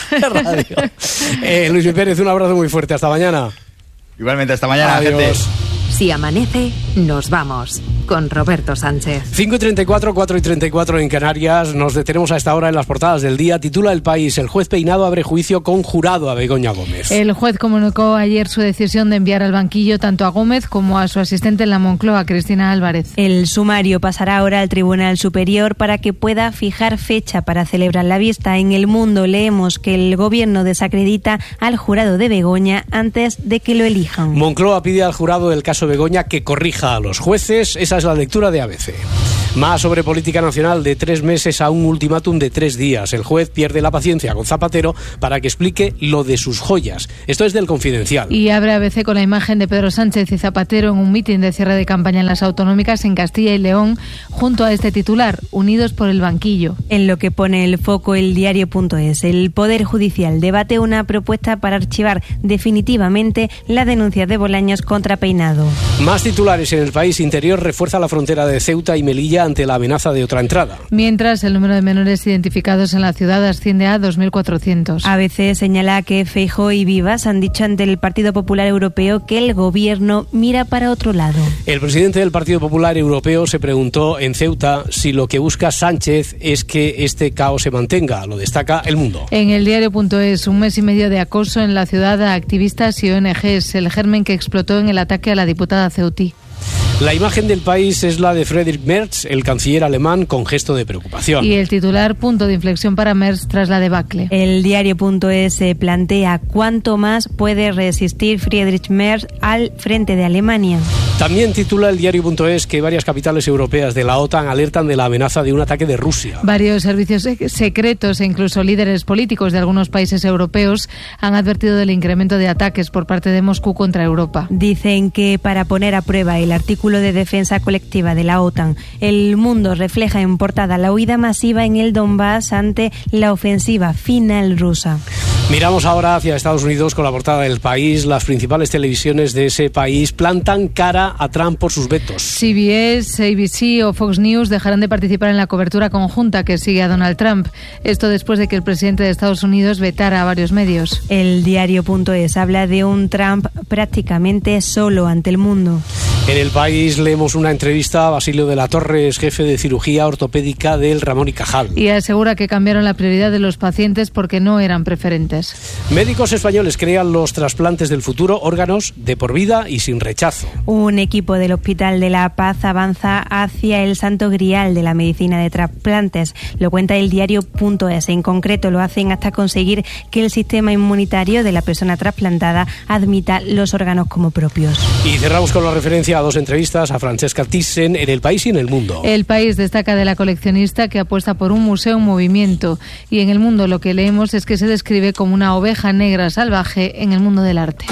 Radio. Luis Pérez, un abrazo muy fuerte. Hasta mañana. Igualmente, hasta mañana, Adiós. gente. Si amanece, nos vamos. Con Roberto Sánchez. 5:34, 4:34 en Canarias. Nos detenemos a esta hora en las portadas del día. Titula El País: el juez Peinado abre juicio con jurado a Begoña Gómez. El juez comunicó ayer su decisión de enviar al banquillo tanto a Gómez como a su asistente en la Moncloa, Cristina Álvarez. El sumario pasará ahora al Tribunal Superior para que pueda fijar fecha para celebrar la vista. En El Mundo leemos que el gobierno desacredita al jurado de Begoña antes de que lo elijan. Moncloa pide al jurado del caso Begoña que corrija a los jueces. Esa es la lectura de ABC. Más sobre política nacional: de 3 meses a un ultimátum de 3 días. El juez pierde la paciencia con Zapatero para que explique lo de sus joyas. Esto es del Confidencial. Y abre ABC con la imagen de Pedro Sánchez y Zapatero en un mitin de cierre de campaña en las autonómicas en Castilla y León, junto a este titular: unidos por el banquillo. En lo que pone el foco el diario.es, el Poder Judicial debate una propuesta para archivar definitivamente la denuncia de Bolaños contra Peinado. Más titulares en El País: Interior refuerza la frontera de Ceuta y Melilla ante la amenaza de otra entrada. Mientras, el número de menores identificados en la ciudad asciende a 2.400. ABC señala que Feijóo y Vivas han dicho ante el Partido Popular Europeo que el gobierno mira para otro lado. El presidente del Partido Popular Europeo se preguntó en Ceuta si lo que busca Sánchez es que este caos se mantenga. Lo destaca El Mundo. En el diario.es, 1 mes y medio de acoso en la ciudad a activistas y ONGs, el germen que explotó en el ataque a la diputada ceutí. La imagen del País es la de Friedrich Merz, el canciller alemán, con gesto de preocupación. Y el titular: punto de inflexión para Merz tras la debacle. El diario.es plantea cuánto más puede resistir Friedrich Merz al frente de Alemania. También titula el diario.es que varias capitales europeas de la OTAN alertan de la amenaza de un ataque de Rusia. Varios servicios secretos e incluso líderes políticos de algunos países europeos han advertido del incremento de ataques por parte de Moscú contra Europa. Dicen que para poner a prueba el artículo de defensa colectiva de la OTAN, El Mundo refleja en portada la huida masiva en el Donbass ante la ofensiva final rusa. Miramos ahora hacia Estados Unidos con la portada del País. Las principales televisiones de ese país plantan cara a Trump por sus vetos. CBS, ABC o Fox News dejarán de participar en la cobertura conjunta que sigue a Donald Trump. Esto después de que el presidente de Estados Unidos vetara a varios medios. El diario.es habla de un Trump prácticamente solo ante el mundo. En El País leemos una entrevista a Basilio de la Torre, es jefe de cirugía ortopédica del Ramón y Cajal. Y asegura que cambiaron la prioridad de los pacientes porque no eran preferentes. Médicos españoles crean los trasplantes del futuro, órganos de por vida y sin rechazo. Un equipo del Hospital de la Paz avanza hacia el santo grial de la medicina de trasplantes. Lo cuenta el diario.es. En concreto, lo hacen hasta conseguir que el sistema inmunitario de la persona trasplantada admita los órganos como propios. Y cerramos con la referencia a 2 entrevistas a Francesca Thyssen en El País y en El Mundo. El País destaca de la coleccionista que apuesta por un museo en movimiento, y en El Mundo lo que leemos es que se describe como una oveja negra salvaje en el mundo del arte.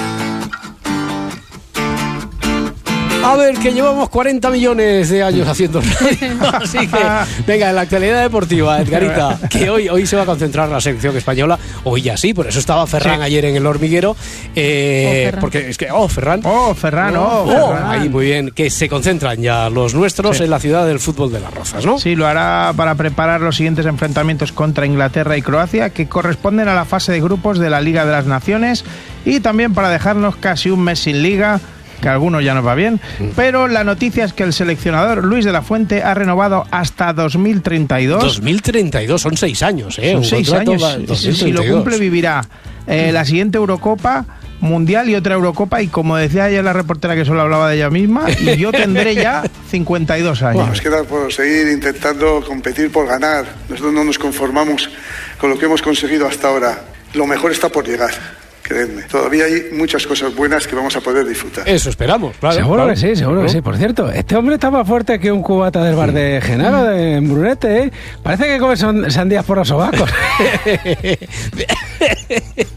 A ver, que llevamos 40 millones de años haciendo radio. Así que, venga, en la actualidad deportiva, Edgarita, que hoy se va a concentrar la selección española. Hoy ya sí, por eso estaba Ferran ayer en El Hormiguero. Porque es que, Ferran. Ferran. Ahí, muy bien. Que se concentran ya los nuestros en la ciudad del fútbol de Las Rozas, ¿no? Sí, lo hará para preparar los siguientes enfrentamientos contra Inglaterra y Croacia, que corresponden a la fase de grupos de la Liga de las Naciones, y también para dejarnos casi un mes sin liga, que a algunos ya nos va bien, pero la noticia es que el seleccionador Luis de la Fuente ha renovado hasta 2032. 2032, son 6 años, Son 6 años. Si lo cumple, vivirá la siguiente Eurocopa, Mundial y otra Eurocopa, y como decía ayer la reportera que solo hablaba de ella misma, y yo tendré ya 52 años. Nos queda por seguir intentando competir por ganar. Nosotros no nos conformamos con lo que hemos conseguido hasta ahora. Lo mejor está por llegar. Creedme, todavía hay muchas cosas buenas que vamos a poder disfrutar. Eso esperamos, claro. Seguro que sí, seguro que sí. Por cierto, este hombre está más fuerte que un cubata del bar de Genaro, de Brunete, ¿eh? Parece que come sandías por los sobacos.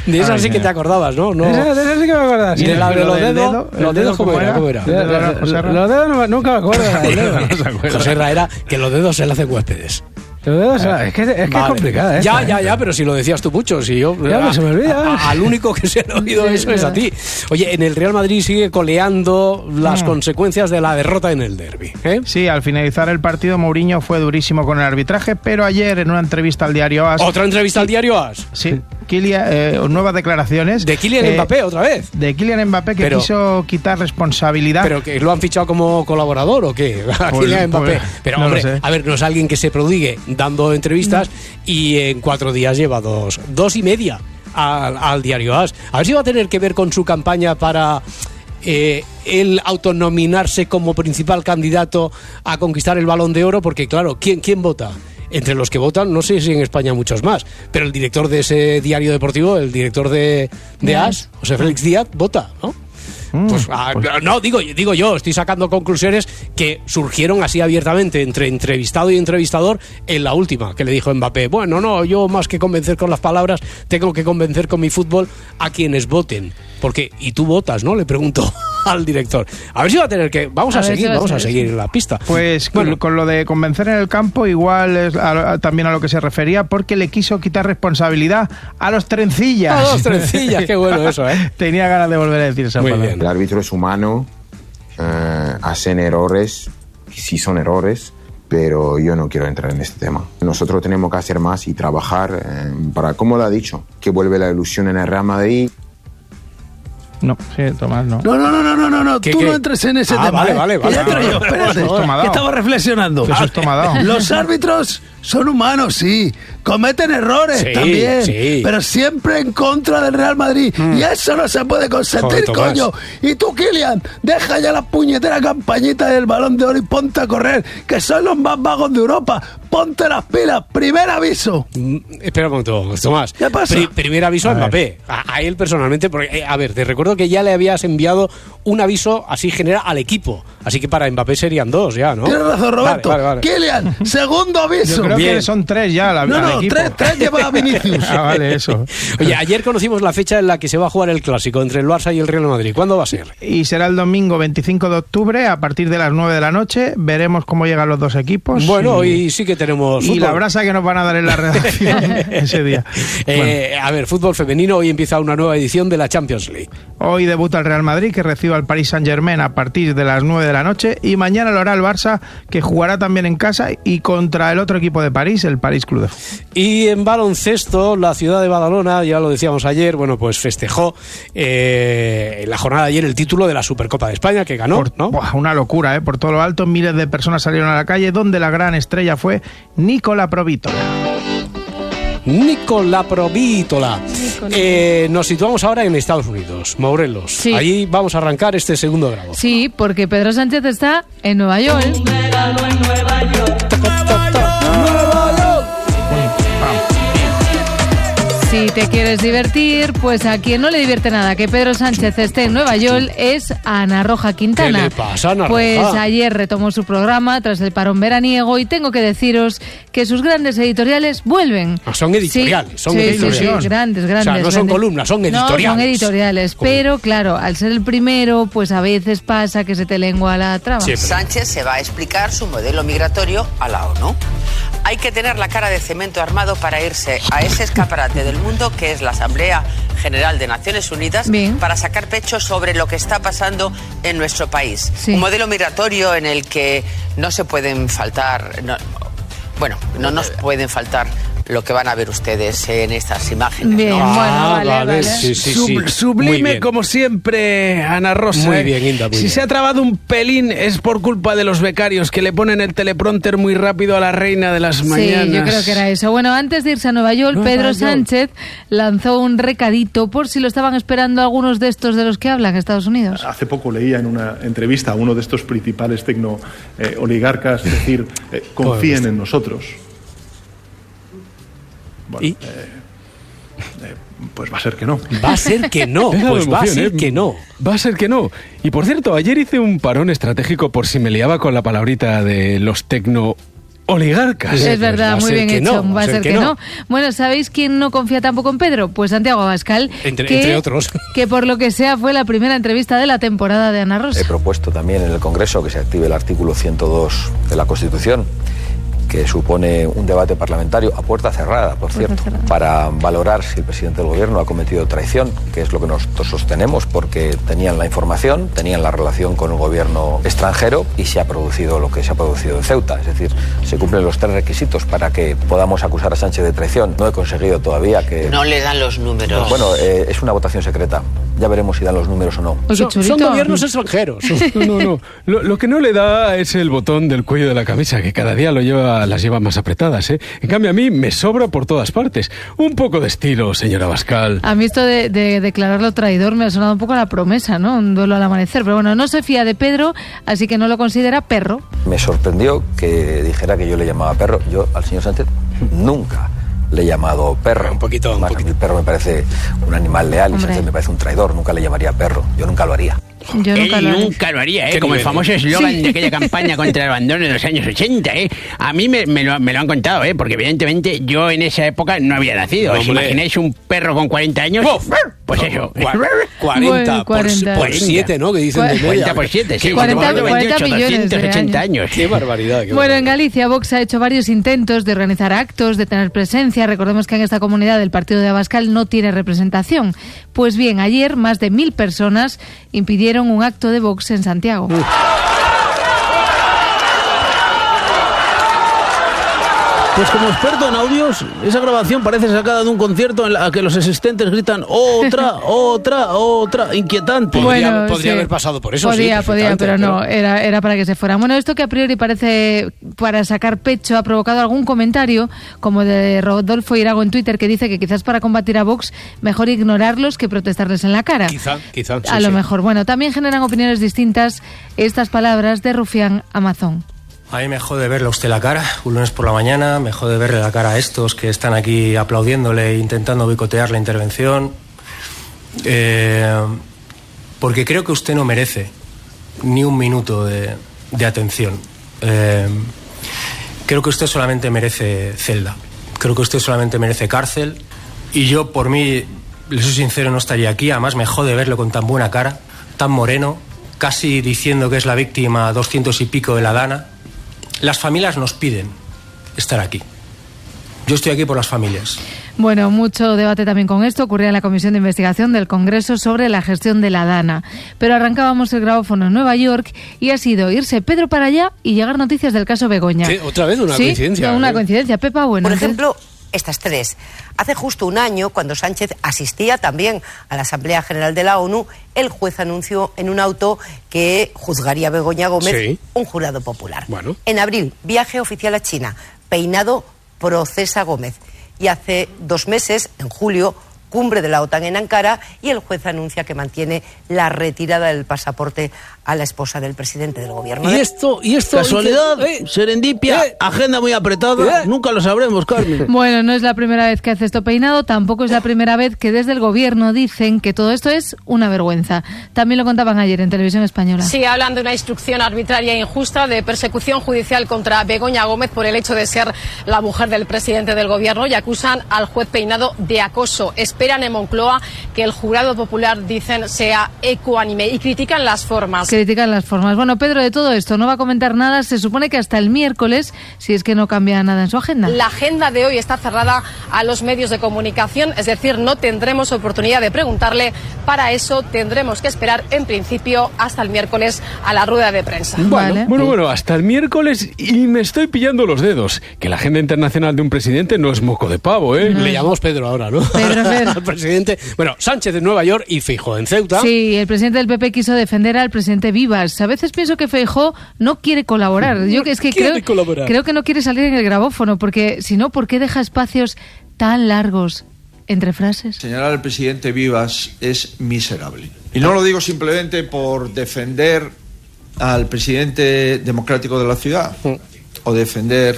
De esa sí que te acordabas, ¿no? De esa sí que me acordaba. ¿Y de la de los dedos cómo era? Los dedos nunca me acuerdo. José Ra era que los dedos se le hacen huéspedes. Es que es complicada. Ya, pero si lo decías tú mucho, si yo se me olvida. al único que se ha oído eso es a ti. Oye, en el Real Madrid sigue coleando las consecuencias de la derrota en el derbi. Sí, al finalizar el partido Mourinho fue durísimo con el arbitraje, pero ayer en una entrevista al diario AS... ¿Otra entrevista al diario AS? Sí. Nuevas declaraciones. ¿De Kylian Mbappé otra vez? De Kylian Mbappé que quiso quitar responsabilidad. ¿Pero que lo han fichado como colaborador o qué? A Kylian Mbappé. Pero no hombre, a ver, no es alguien que se prodigue dando entrevistas y en 4 días lleva 2.5 al diario AS. A ver si va a tener que ver con su campaña para él autonominarse como principal candidato a conquistar el Balón de Oro, porque claro, ¿quién vota? Entre los que votan, no sé si en España muchos más, pero el director de ese diario deportivo, el director de AS, José Félix Díaz, vota, ¿no? No, digo yo, estoy sacando conclusiones que surgieron así abiertamente entre entrevistado y entrevistador en la última, que le dijo Mbappé, bueno, no, yo más que convencer con las palabras, tengo que convencer con mi fútbol a quienes voten. Porque, y tú votas, ¿no? Le pregunto al director. A ver si va a tener que... Vamos a seguir en la pista. Pues bueno, con lo de convencer en el campo, igual es también a lo que se refería, porque le quiso quitar responsabilidad a los trencillas. A los trencillas, qué bueno eso, ¿eh? Tenía ganas de volver a decir esa palabra. El árbitro es humano, hacen errores, sí son errores, pero yo no quiero entrar en este tema. Nosotros tenemos que hacer más y trabajar para, como lo ha dicho, que vuelve la ilusión en el Real Madrid. No, sí, Tomás, no. No. Tú no entres en ese tema. Vale. Ya entro yo, espérate. Que estaba reflexionando. Los árbitros son humanos, sí. Cometen errores también. Sí. Pero siempre en contra del Real Madrid. Y eso no se puede consentir, coño. Y tú, Kylian, deja ya la puñetera campañita del Balón de Oro y ponte a correr, que son los más vagos de Europa. Ponte las pilas. Primer aviso. Espera un momento, Tomás. ¿Qué pasa? Primer aviso a Mbappé. A él personalmente, porque, a ver, te recuerdo que ya le habías enviado un aviso así general al equipo. Así que para Mbappé serían 2 ya, ¿no? Tienes razón, Roberto. Vale. Kylian, segundo aviso. Yo creo que son 3 ya al equipo. 3 lleva Vinicius. Vale, eso. Oye, ayer conocimos la fecha en la que se va a jugar el clásico entre el Barça y el Real Madrid. ¿Cuándo va a ser? Y será el domingo 25 de octubre a partir de las 9 de la noche. Veremos cómo llegan los dos equipos. Bueno, hoy sí que tenemos fútbol. Y la brasa que nos van a dar en la redacción ese día. A ver, fútbol femenino. Hoy empieza una nueva edición de la Champions League. Hoy debuta el Real Madrid, que recibe al Paris Saint-Germain a partir de las 9 de la noche. Y mañana lo hará el Barça, que jugará también en casa y contra el otro equipo de París, el París Club de Fútbol. Y en baloncesto, la ciudad de Badalona, ya lo decíamos ayer, bueno, pues festejó en la jornada de ayer el título de la Supercopa de España, que ganó, ¿no? Una locura, por todo lo alto, miles de personas salieron a la calle, donde la gran estrella fue Nicola Provítola. Nos situamos ahora en Estados Unidos, Morelos. Sí. Allí vamos a arrancar este segundo grado. Sí, porque Pedro Sánchez está en Nueva York. Si te quieres divertir, pues a quien no le divierte nada que Pedro Sánchez esté en Nueva York es a Ana Roja Quintana. ¿Qué le pasa, Ana Roja? Pues ayer retomó su programa tras el parón veraniego y tengo que deciros que sus grandes editoriales vuelven. Son editoriales, sí, grandes. O sea, no son columnas, son editoriales. No, son editoriales, pero claro, al ser el primero, pues a veces pasa que se te lengua la traba. Siempre. Sánchez se va a explicar su modelo migratorio a la ONU. Hay que tener la cara de cemento armado para irse a ese escaparate del mundo que es la Asamblea General de Naciones Unidas. Bien. Para sacar pecho sobre lo que está pasando en nuestro país. Sí. Un modelo migratorio en el que no se pueden faltar... no nos pueden faltar lo que van a ver ustedes en estas imágenes. Bien, ¿no? Vale. Sí. Sublime como siempre, Ana Rosa. Muy bien, Inda. Si se ha trabado un pelín es por culpa de los becarios que le ponen el teleprompter muy rápido a la reina de las mañanas. Sí, yo creo que era eso. Bueno, antes de irse a Nueva York, Pedro Sánchez lanzó un recadito por si lo estaban esperando algunos de estos de los que hablan en Estados Unidos. Hace poco leía en una entrevista a uno de estos principales oligarcas decir, confíen en nosotros. Bueno, ¿Y? Pues va a ser que no. Va a ser que no. Pues va a ser que no. Va a ser que no. Y por cierto, ayer hice un parón estratégico por si me liaba con la palabrita de los oligarcas. Es verdad, muy bien hecho. Va a ser que no. Bueno, ¿sabéis quién no confía tampoco en Pedro? Pues Santiago Abascal, entre otros. Que por lo que sea fue la primera entrevista de la temporada de Ana Rosa. He propuesto también en el Congreso que se active el artículo 102 de la Constitución, que supone un debate parlamentario a puerta cerrada, por cierto, para valorar si el presidente del gobierno ha cometido traición, que es lo que nosotros sostenemos, porque tenían la información, tenían la relación con el gobierno extranjero y se ha producido lo que se ha producido en Ceuta. Es decir, se cumplen los 3 requisitos para que podamos acusar a Sánchez de traición. No he conseguido todavía que... No le dan los números. Bueno, es una votación secreta. Ya veremos si dan los números o no. Son gobiernos extranjeros. No. Lo que no le da es el botón del cuello de la camisa, que cada día las lleva más apretadas, ¿eh? En cambio, a mí me sobra por todas partes. Un poco de estilo, señora Abascal. A mí esto de declararlo traidor me ha sonado un poco a la promesa, ¿no? Un duelo al amanecer. Pero bueno, no se fía de Pedro, así que no lo considera perro. Me sorprendió que dijera que yo le llamaba perro. Yo al señor Sánchez nunca le he llamado perro. Un poquito. El perro me parece un animal leal y Sánchez me parece un traidor. Nunca le llamaría perro. Yo nunca lo haría. Yo nunca lo haría, como el famoso eslogan de aquella campaña contra el abandono de los años 80, A mí me lo han contado, porque evidentemente yo en esa época no había nacido. ¿Os imagináis un perro con 40 años? Pues eso. 40 por 7, ¿no? Que dicen de media. 40 por 7, sí. 40 millones de 280 años. Qué barbaridad. Bueno, en Galicia Vox ha hecho varios intentos de organizar actos, de tener presencia. Recordemos que en esta comunidad el partido de Abascal no tiene representación. Pues bien, ayer más de 1.000 personas impidieron un acto de Vox en Santiago. Pues como experto en audios, esa grabación parece sacada de un concierto en la que los asistentes gritan otra, inquietante. Podría haber pasado por eso. Podía, pero no, era para que se fueran. Bueno, esto que a priori parece para sacar pecho ha provocado algún comentario, como de Rodolfo Irago en Twitter, que dice que quizás para combatir a Vox mejor ignorarlos que protestarles en la cara. Quizá. A lo mejor. Bueno, también generan opiniones distintas estas palabras de Rufián Amazon. A mí me jode verle a usted la cara, un lunes por la mañana, me jode verle la cara a estos que están aquí aplaudiéndole e intentando boicotear la intervención, porque creo que usted no merece ni un minuto de atención. Creo que usted solamente merece celda, creo que usted solamente merece cárcel, y yo, por mí, le soy sincero, no estaría aquí. Además me jode verlo con tan buena cara, tan moreno, casi diciendo que es la víctima 200 y pico de la Dana. Las familias nos piden estar aquí. Yo estoy aquí por las familias. Bueno, mucho debate también con esto ocurría en la Comisión de Investigación del Congreso sobre la gestión de la Dana. Pero arrancábamos el grabófono en Nueva York y ha sido irse Pedro para allá y llegar noticias del caso Begoña. ¿Qué? ¿Otra vez una coincidencia? Una coincidencia. Pepa, bueno. Por ejemplo, estas 3. Hace justo un año, cuando Sánchez asistía también a la Asamblea General de la ONU, el juez anunció en un auto que juzgaría a Begoña Gómez un jurado popular. Bueno. En abril, viaje oficial a China, peinado procesa Gómez. Y hace 2 meses, en julio, cumbre de la OTAN en Ankara, y el juez anuncia que mantiene la retirada del pasaporte a la esposa del presidente del gobierno. ¿Y esto? Casualidad, serendipia, agenda muy apretada, nunca lo sabremos, Carmen. Bueno, no es la primera vez que hace esto peinado, tampoco es la primera vez que desde el gobierno dicen que todo esto es una vergüenza. También lo contaban ayer en Televisión Española. Sí, hablan de una instrucción arbitraria e injusta de persecución judicial contra Begoña Gómez por el hecho de ser la mujer del presidente del gobierno y acusan al juez Peinado de acoso. Esperan en Moncloa que el jurado popular, dicen, sea ecuánime y critican las formas. Bueno, Pedro, de todo esto no va a comentar nada, se supone que hasta el miércoles, si es que no cambia nada en su agenda. La agenda de hoy está cerrada a los medios de comunicación, es decir, no tendremos oportunidad de preguntarle. Para eso tendremos que esperar, en principio, hasta el miércoles a la rueda de prensa. Bueno, hasta el miércoles, y me estoy pillando los dedos, que la agenda internacional de un presidente no es moco de pavo, ¿eh? Le llamamos Pedro ahora, ¿no? Pedro. Al presidente. Bueno, Sánchez en Nueva York y Feijóo en Ceuta. Sí, el presidente del PP quiso defender al presidente Vivas. A veces pienso que Feijóo no quiere colaborar. Yo es que creo que no quiere salir en el grabófono, porque si no, ¿por qué deja espacios tan largos entre frases? Señalar al presidente Vivas es miserable. Y no lo digo simplemente por defender al presidente democrático de la ciudad o defender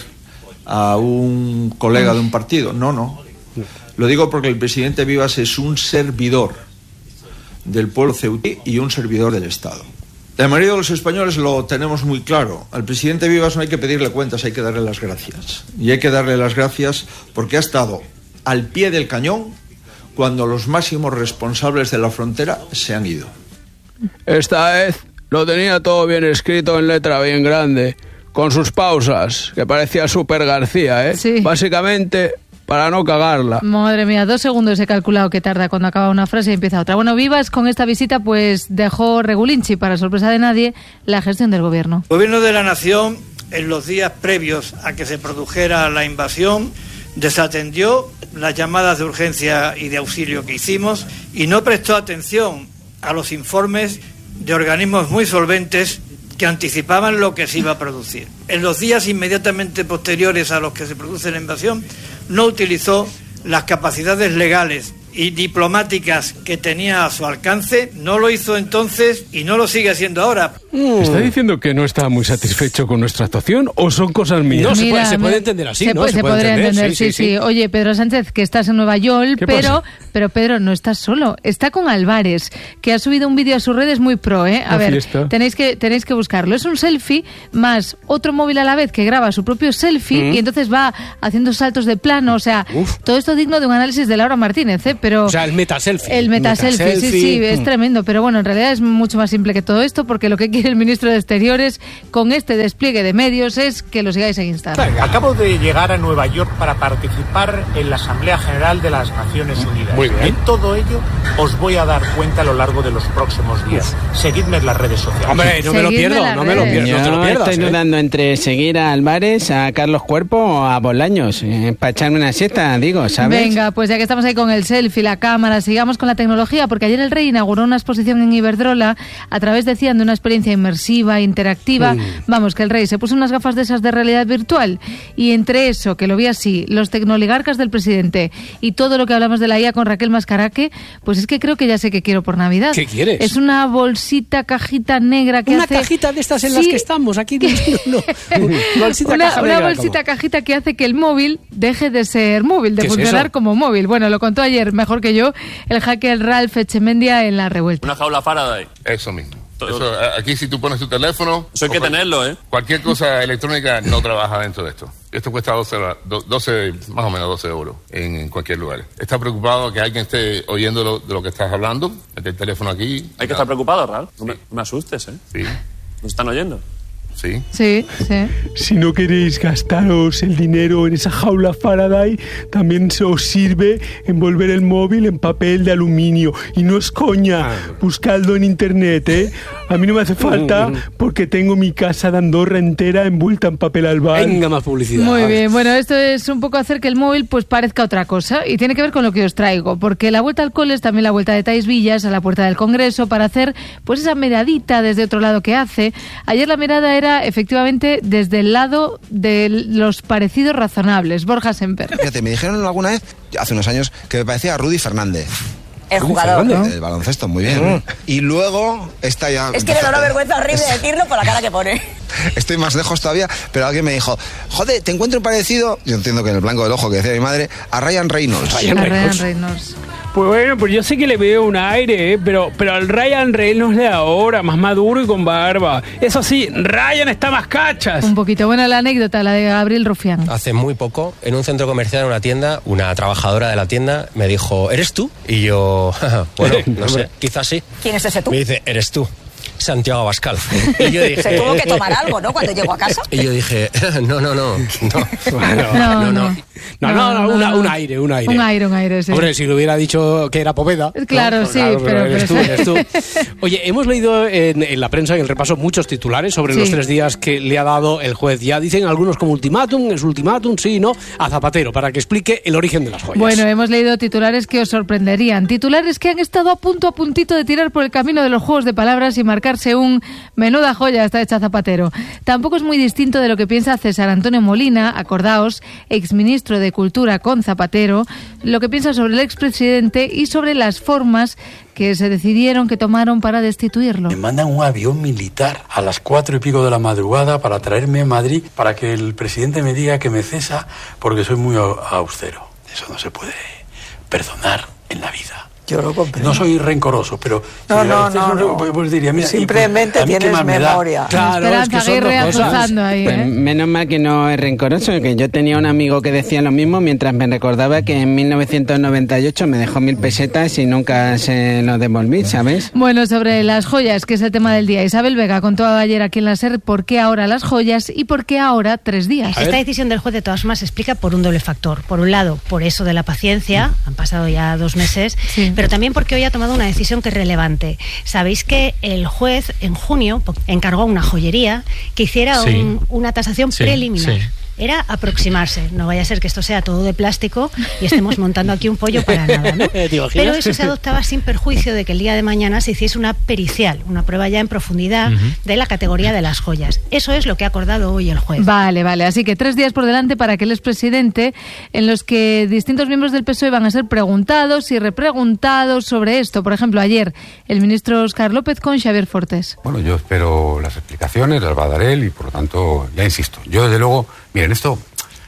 a un colega de un partido. No. Lo digo porque el presidente Vivas es un servidor del pueblo ceutí y un servidor del Estado. La mayoría de los españoles lo tenemos muy claro. Al presidente Vivas no hay que pedirle cuentas, hay que darle las gracias. Y hay que darle las gracias porque ha estado al pie del cañón cuando los máximos responsables de la frontera se han ido. Esta vez lo tenía todo bien escrito en letra bien grande, con sus pausas, que parecía Super García, ¿eh? Sí. Básicamente para no cagarla. Madre mía, 2 segundos he calculado que tarda cuando acaba una frase y empieza otra. Bueno, Vivas con esta visita pues dejó regulinchi, para sorpresa de nadie, la gestión del gobierno. El gobierno de la nación, en los días previos a que se produjera la invasión, desatendió las llamadas de urgencia y de auxilio que hicimos y no prestó atención a los informes de organismos muy solventes que anticipaban lo que se iba a producir. En los días inmediatamente posteriores a los que se produce la invasión, no utilizó las capacidades legales y diplomáticas que tenía a su alcance, no lo hizo entonces y no lo sigue haciendo ahora. ¿Está diciendo que no está muy satisfecho con nuestra actuación o son cosas mías? No, se puede entender así, ¿no? Se podría entender, sí. Oye, Pedro Sánchez, que estás en Nueva York, pero Pedro, no estás solo. Está con Álvarez, que ha subido un vídeo a sus redes muy pro, ¿eh? A ver, tenéis que buscarlo. Es un selfie más otro móvil a la vez que graba su propio selfie y entonces va haciendo saltos de plano. O sea, todo esto digno de un análisis de Laura Martínez, ¿eh? Pero, o sea, el metaselfie. El metaselfie, sí, es tremendo. Pero bueno, en realidad es mucho más simple que todo esto, porque lo que quiere el ministro de Exteriores con este despliegue de medios es que lo sigáis en Instagram. Acabo de llegar a Nueva York para participar en la Asamblea General de las Naciones Unidas. Muy bien. En todo ello os voy a dar cuenta a lo largo de los próximos días. Seguidme en las redes sociales. Hombre, no me lo pierdo, no te lo pierdas. Estoy dudando entre seguir a Álvarez, a Carlos Cuerpo o a Bolaños, para echarme una siesta, digo, ¿sabes? Venga, pues ya que estamos ahí con el selfie, la cámara, sigamos con la tecnología, porque ayer el rey inauguró una exposición en Iberdrola a través, decían, de una experiencia inmersiva, interactiva. Vamos, que el rey se puso unas gafas de esas de realidad virtual y entre eso, que lo vi así, los tecnoligarcas del presidente y todo lo que hablamos de la IA con Raquel Mascaraque, pues es que creo que ya sé qué quiero por Navidad. ¿Qué quieres? Es una bolsita, cajita negra que una hace... Una cajita de estas en las que estamos, aquí una bolsita, cajita que hace que el móvil deje de ser móvil, de funcionar como móvil. Bueno, lo contó ayer, mejor que yo, el hacker Ralph Echemendia en La Revuelta. Una jaula Faraday. Eso mismo. Eso, aquí si tú pones tu teléfono... Eso hay que tenerlo, ¿eh? Cualquier cosa electrónica no trabaja dentro de esto. Esto cuesta 12 más o menos 12 euros en cualquier lugar. ¿Estás preocupado que alguien esté oyendo de lo que estás hablando? Mete el teléfono aquí. Hay que estar preocupado, Ralph. No me asustes, ¿eh? Sí. ¿Nos están oyendo? Sí. Sí. Si no queréis gastaros el dinero en esa jaula Faraday, también se os sirve envolver el móvil en papel de aluminio. Y no es coña, buscadlo en internet, ¿eh? A mí no me hace falta porque tengo mi casa de Andorra entera envuelta en papel albal. Venga, más publicidad. Muy bien, bueno, esto es un poco hacer que el móvil pues parezca otra cosa y tiene que ver con lo que os traigo, porque la vuelta al cole es también la vuelta de Thais Villas a la puerta del Congreso para hacer pues esa miradita desde otro lado que hace. Ayer la mirada era efectivamente desde el lado de los parecidos razonables. Borja Semper. Fíjate, me dijeron alguna vez, hace unos años, que me parecía a Rudy Fernández. El jugador, ¿no? El baloncesto, muy bien. Y luego está ya... Es que me da una vergüenza horrible decirlo por la cara que pone. Estoy más lejos todavía, pero alguien me dijo, joder, te encuentro parecido, yo entiendo que en el blanco del ojo que decía mi madre, a Ryan Reynolds. Ryan Reynolds. Pues bueno, pues yo sé que le veo un aire, pero al Ryan Reynolds de ahora, más maduro y con barba. Eso sí, Ryan está más cachas. Un poquito. Buena la anécdota, la de Gabriel Rufián. Hace muy poco, en un centro comercial, en una tienda, una trabajadora de la tienda me dijo, ¿eres tú? Y yo, bueno, no sé, quizás sí. ¿Quién es ese tú? Me dice, ¿eres tú? Santiago Abascal. Y yo dije, se tuvo que tomar algo, ¿no? Cuando llegó a casa. Y yo dije, no. Un aire. Un aire, sí. Hombre, si lo hubiera dicho que era Poveda. Claro, ¿no? Sí, pero eres tú. Oye, hemos leído en la prensa, en el repaso, muchos titulares sobre los 3 días que le ha dado el juez. Ya dicen algunos como ultimátum, es ultimátum, sí, no, a Zapatero, para que explique el origen de las joyas. Bueno, hemos leído titulares que os sorprenderían. Titulares que han estado a puntito de tirar por el camino de los juegos de palabras y marcarse un menuda joya está hecha Zapatero. Tampoco es muy distinto de lo que piensa César Antonio Molina, acordaos, exministro de Cultura con Zapatero, lo que piensa sobre el expresidente y sobre las formas que se decidieron, que tomaron para destituirlo. Me mandan un avión militar a las 4 y pico de la madrugada para traerme a Madrid para que el presidente me diga que me cesa porque soy muy austero. Eso no se puede perdonar en la vida. Yo lo comprendo. No soy rencoroso, pero... No. Pues diría, mira, simplemente pues, tienes memoria. Claro, Esperanza Aguirre azuzando ahí, Pues menos mal que no es rencoroso, que yo tenía un amigo que decía lo mismo mientras me recordaba que en 1998 me dejó 1.000 pesetas y nunca se lo devolví, ¿sabes? Bueno, sobre las joyas, que es el tema del día. Isabel Vega contó ayer aquí en la SER por qué ahora las joyas y por qué ahora 3 días. Esta decisión del juez de todas formas se explica por un doble factor. Por un lado, por eso de la paciencia, han pasado ya 2 meses, pero también porque hoy ha tomado una decisión que es relevante. Sabéis que el juez en junio encargó a una joyería que hiciera una tasación preliminar. Era aproximarse, no vaya a ser que esto sea todo de plástico y estemos montando aquí un pollo para nada, ¿no? Pero eso se adoptaba sin perjuicio de que el día de mañana se hiciese una pericial, una prueba ya en profundidad de la categoría de las joyas. Eso es lo que ha acordado hoy el juez. Vale, así que 3 días por delante para que el expresidente, en los que distintos miembros del PSOE van a ser preguntados y repreguntados sobre esto. Por ejemplo, ayer el ministro Óscar López con Xavier Fortes. Bueno, yo espero las explicaciones, las va a dar él y por lo tanto, ya insisto, yo desde luego... Miren, esto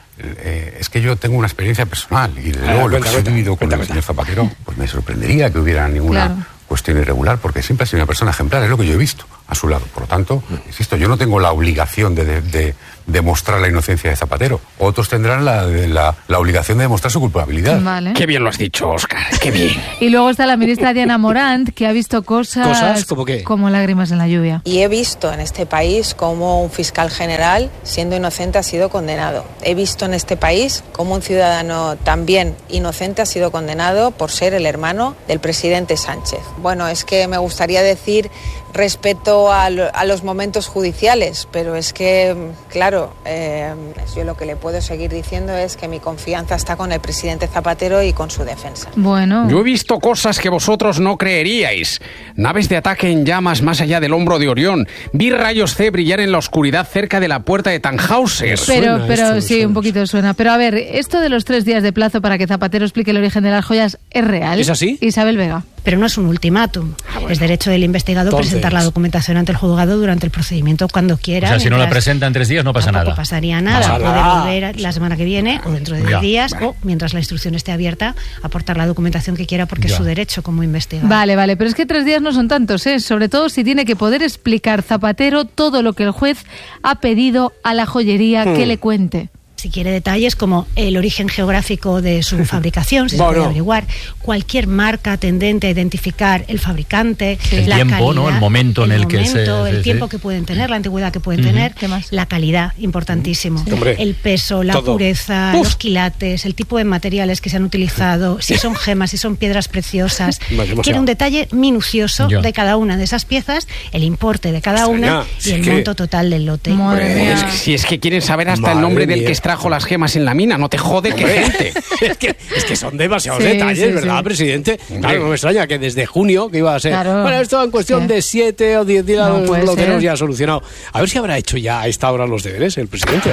es que yo tengo una experiencia personal y desde luego lo que he vivido con el señor Zapatero, pues me sorprendería que hubiera ninguna cuestión irregular, porque siempre ha sido una persona ejemplar, es lo que yo he visto a su lado. Por lo tanto, insisto, yo no tengo la obligación de demostrar la inocencia de Zapatero. Otros tendrán la obligación de demostrar su culpabilidad. Vale. Qué bien lo has dicho, Óscar, qué bien. Y luego está la ministra Diana Morant, que ha visto cosas ¿Cómo qué? Como lágrimas en la lluvia. Y he visto en este país cómo un fiscal general, siendo inocente, ha sido condenado. He visto en este país cómo un ciudadano también inocente ha sido condenado por ser el hermano del presidente Sánchez. Bueno, es que me gustaría decir respeto a los momentos judiciales, pero es que, claro, yo lo que le puedo seguir diciendo es que mi confianza está con el presidente Zapatero y con su defensa. Bueno. Yo he visto cosas que vosotros no creeríais. Naves de ataque en llamas más allá del hombro de Orión. Vi rayos C brillar en la oscuridad cerca de la puerta de Tannhauser. Pero sí, un poquito suena. Pero a ver, esto de los 3 días de plazo para que Zapatero explique el origen de las joyas, ¿es real? ¿Es así? Isabel Vega. Pero no es un ultimátum. Es derecho del investigado presentar la documentación ante el juzgado durante el procedimiento cuando quiera. O sea, si no la presenta en 3 días no pasa nada. No pasaría nada. Puede volver la semana que viene o dentro de 10 días o mientras la instrucción esté abierta aportar la documentación que quiera porque es su derecho como investigador. Vale, pero es que 3 días no son tantos, ¿eh? Sobre todo si tiene que poder explicar Zapatero todo lo que el juez ha pedido a la joyería que le cuente. Si quiere detalles como el origen geográfico de su fabricación, si se puede averiguar, cualquier marca tendente a identificar el fabricante, el la tiempo, calidad, ¿no? El momento en el que el tiempo que pueden tener, la antigüedad que pueden tener, la calidad, importantísimo, el peso, la pureza, los quilates, el tipo de materiales que se han utilizado, si son gemas, si son piedras preciosas. Quiere un detalle minucioso de cada una de esas piezas, el importe de cada una y el monto total del lote. Si es que quieren saber hasta el nombre del que trajo las gemas en la mina, no te jode que gente. es que son demasiados detalles, ¿verdad, presidente? Claro, no me extraña que desde junio, que iba a ser... Bueno, esto en cuestión de 7 o 10 días lo tenemos ya solucionado. A ver si habrá hecho ya a esta hora los deberes el presidente.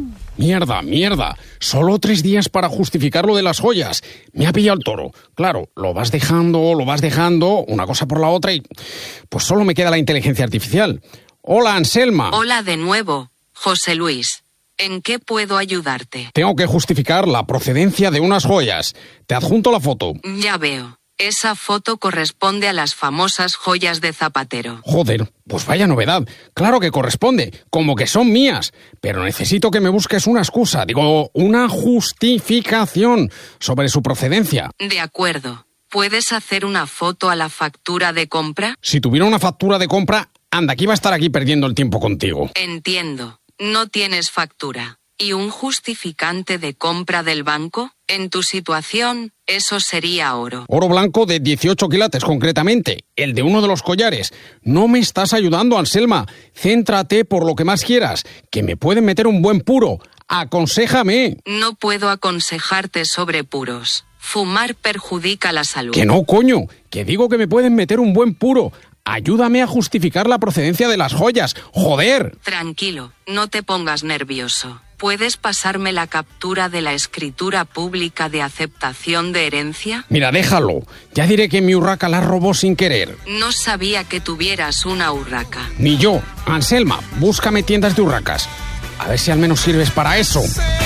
Mierda. Solo 3 días para justificar lo de las joyas. Me ha pillado el toro. Claro, lo vas dejando, una cosa por la otra y... Pues solo me queda la inteligencia artificial. Hola, Anselma. Hola de nuevo, José Luis. ¿En qué puedo ayudarte? Tengo que justificar la procedencia de unas joyas. Te adjunto la foto. Ya veo. Esa foto corresponde a las famosas joyas de Zapatero. Joder, pues vaya novedad. Claro que corresponde, como que son mías. Pero necesito que me busques una excusa, una justificación sobre su procedencia. De acuerdo. ¿Puedes hacer una foto a la factura de compra? Si tuviera una factura de compra, anda, que iba a estar aquí perdiendo el tiempo contigo. Entiendo. No tienes factura. ¿Y un justificante de compra del banco? En tu situación, eso sería oro. Oro blanco de 18 quilates, concretamente. El de uno de los collares. No me estás ayudando, Anselma. Céntrate por lo que más quieras, que me pueden meter un buen puro. Aconséjame. No puedo aconsejarte sobre puros. Fumar perjudica la salud. Que no, coño. Que digo que me pueden meter un buen puro. Ayúdame a justificar la procedencia de las joyas. ¡Joder! Tranquilo, no te pongas nervioso. ¿Puedes pasarme la captura de la escritura pública de aceptación de herencia? Mira, déjalo. Ya diré que mi urraca la robó sin querer. No sabía que tuvieras una urraca. Ni yo. Anselma, búscame tiendas de urracas. A ver si al menos sirves para eso.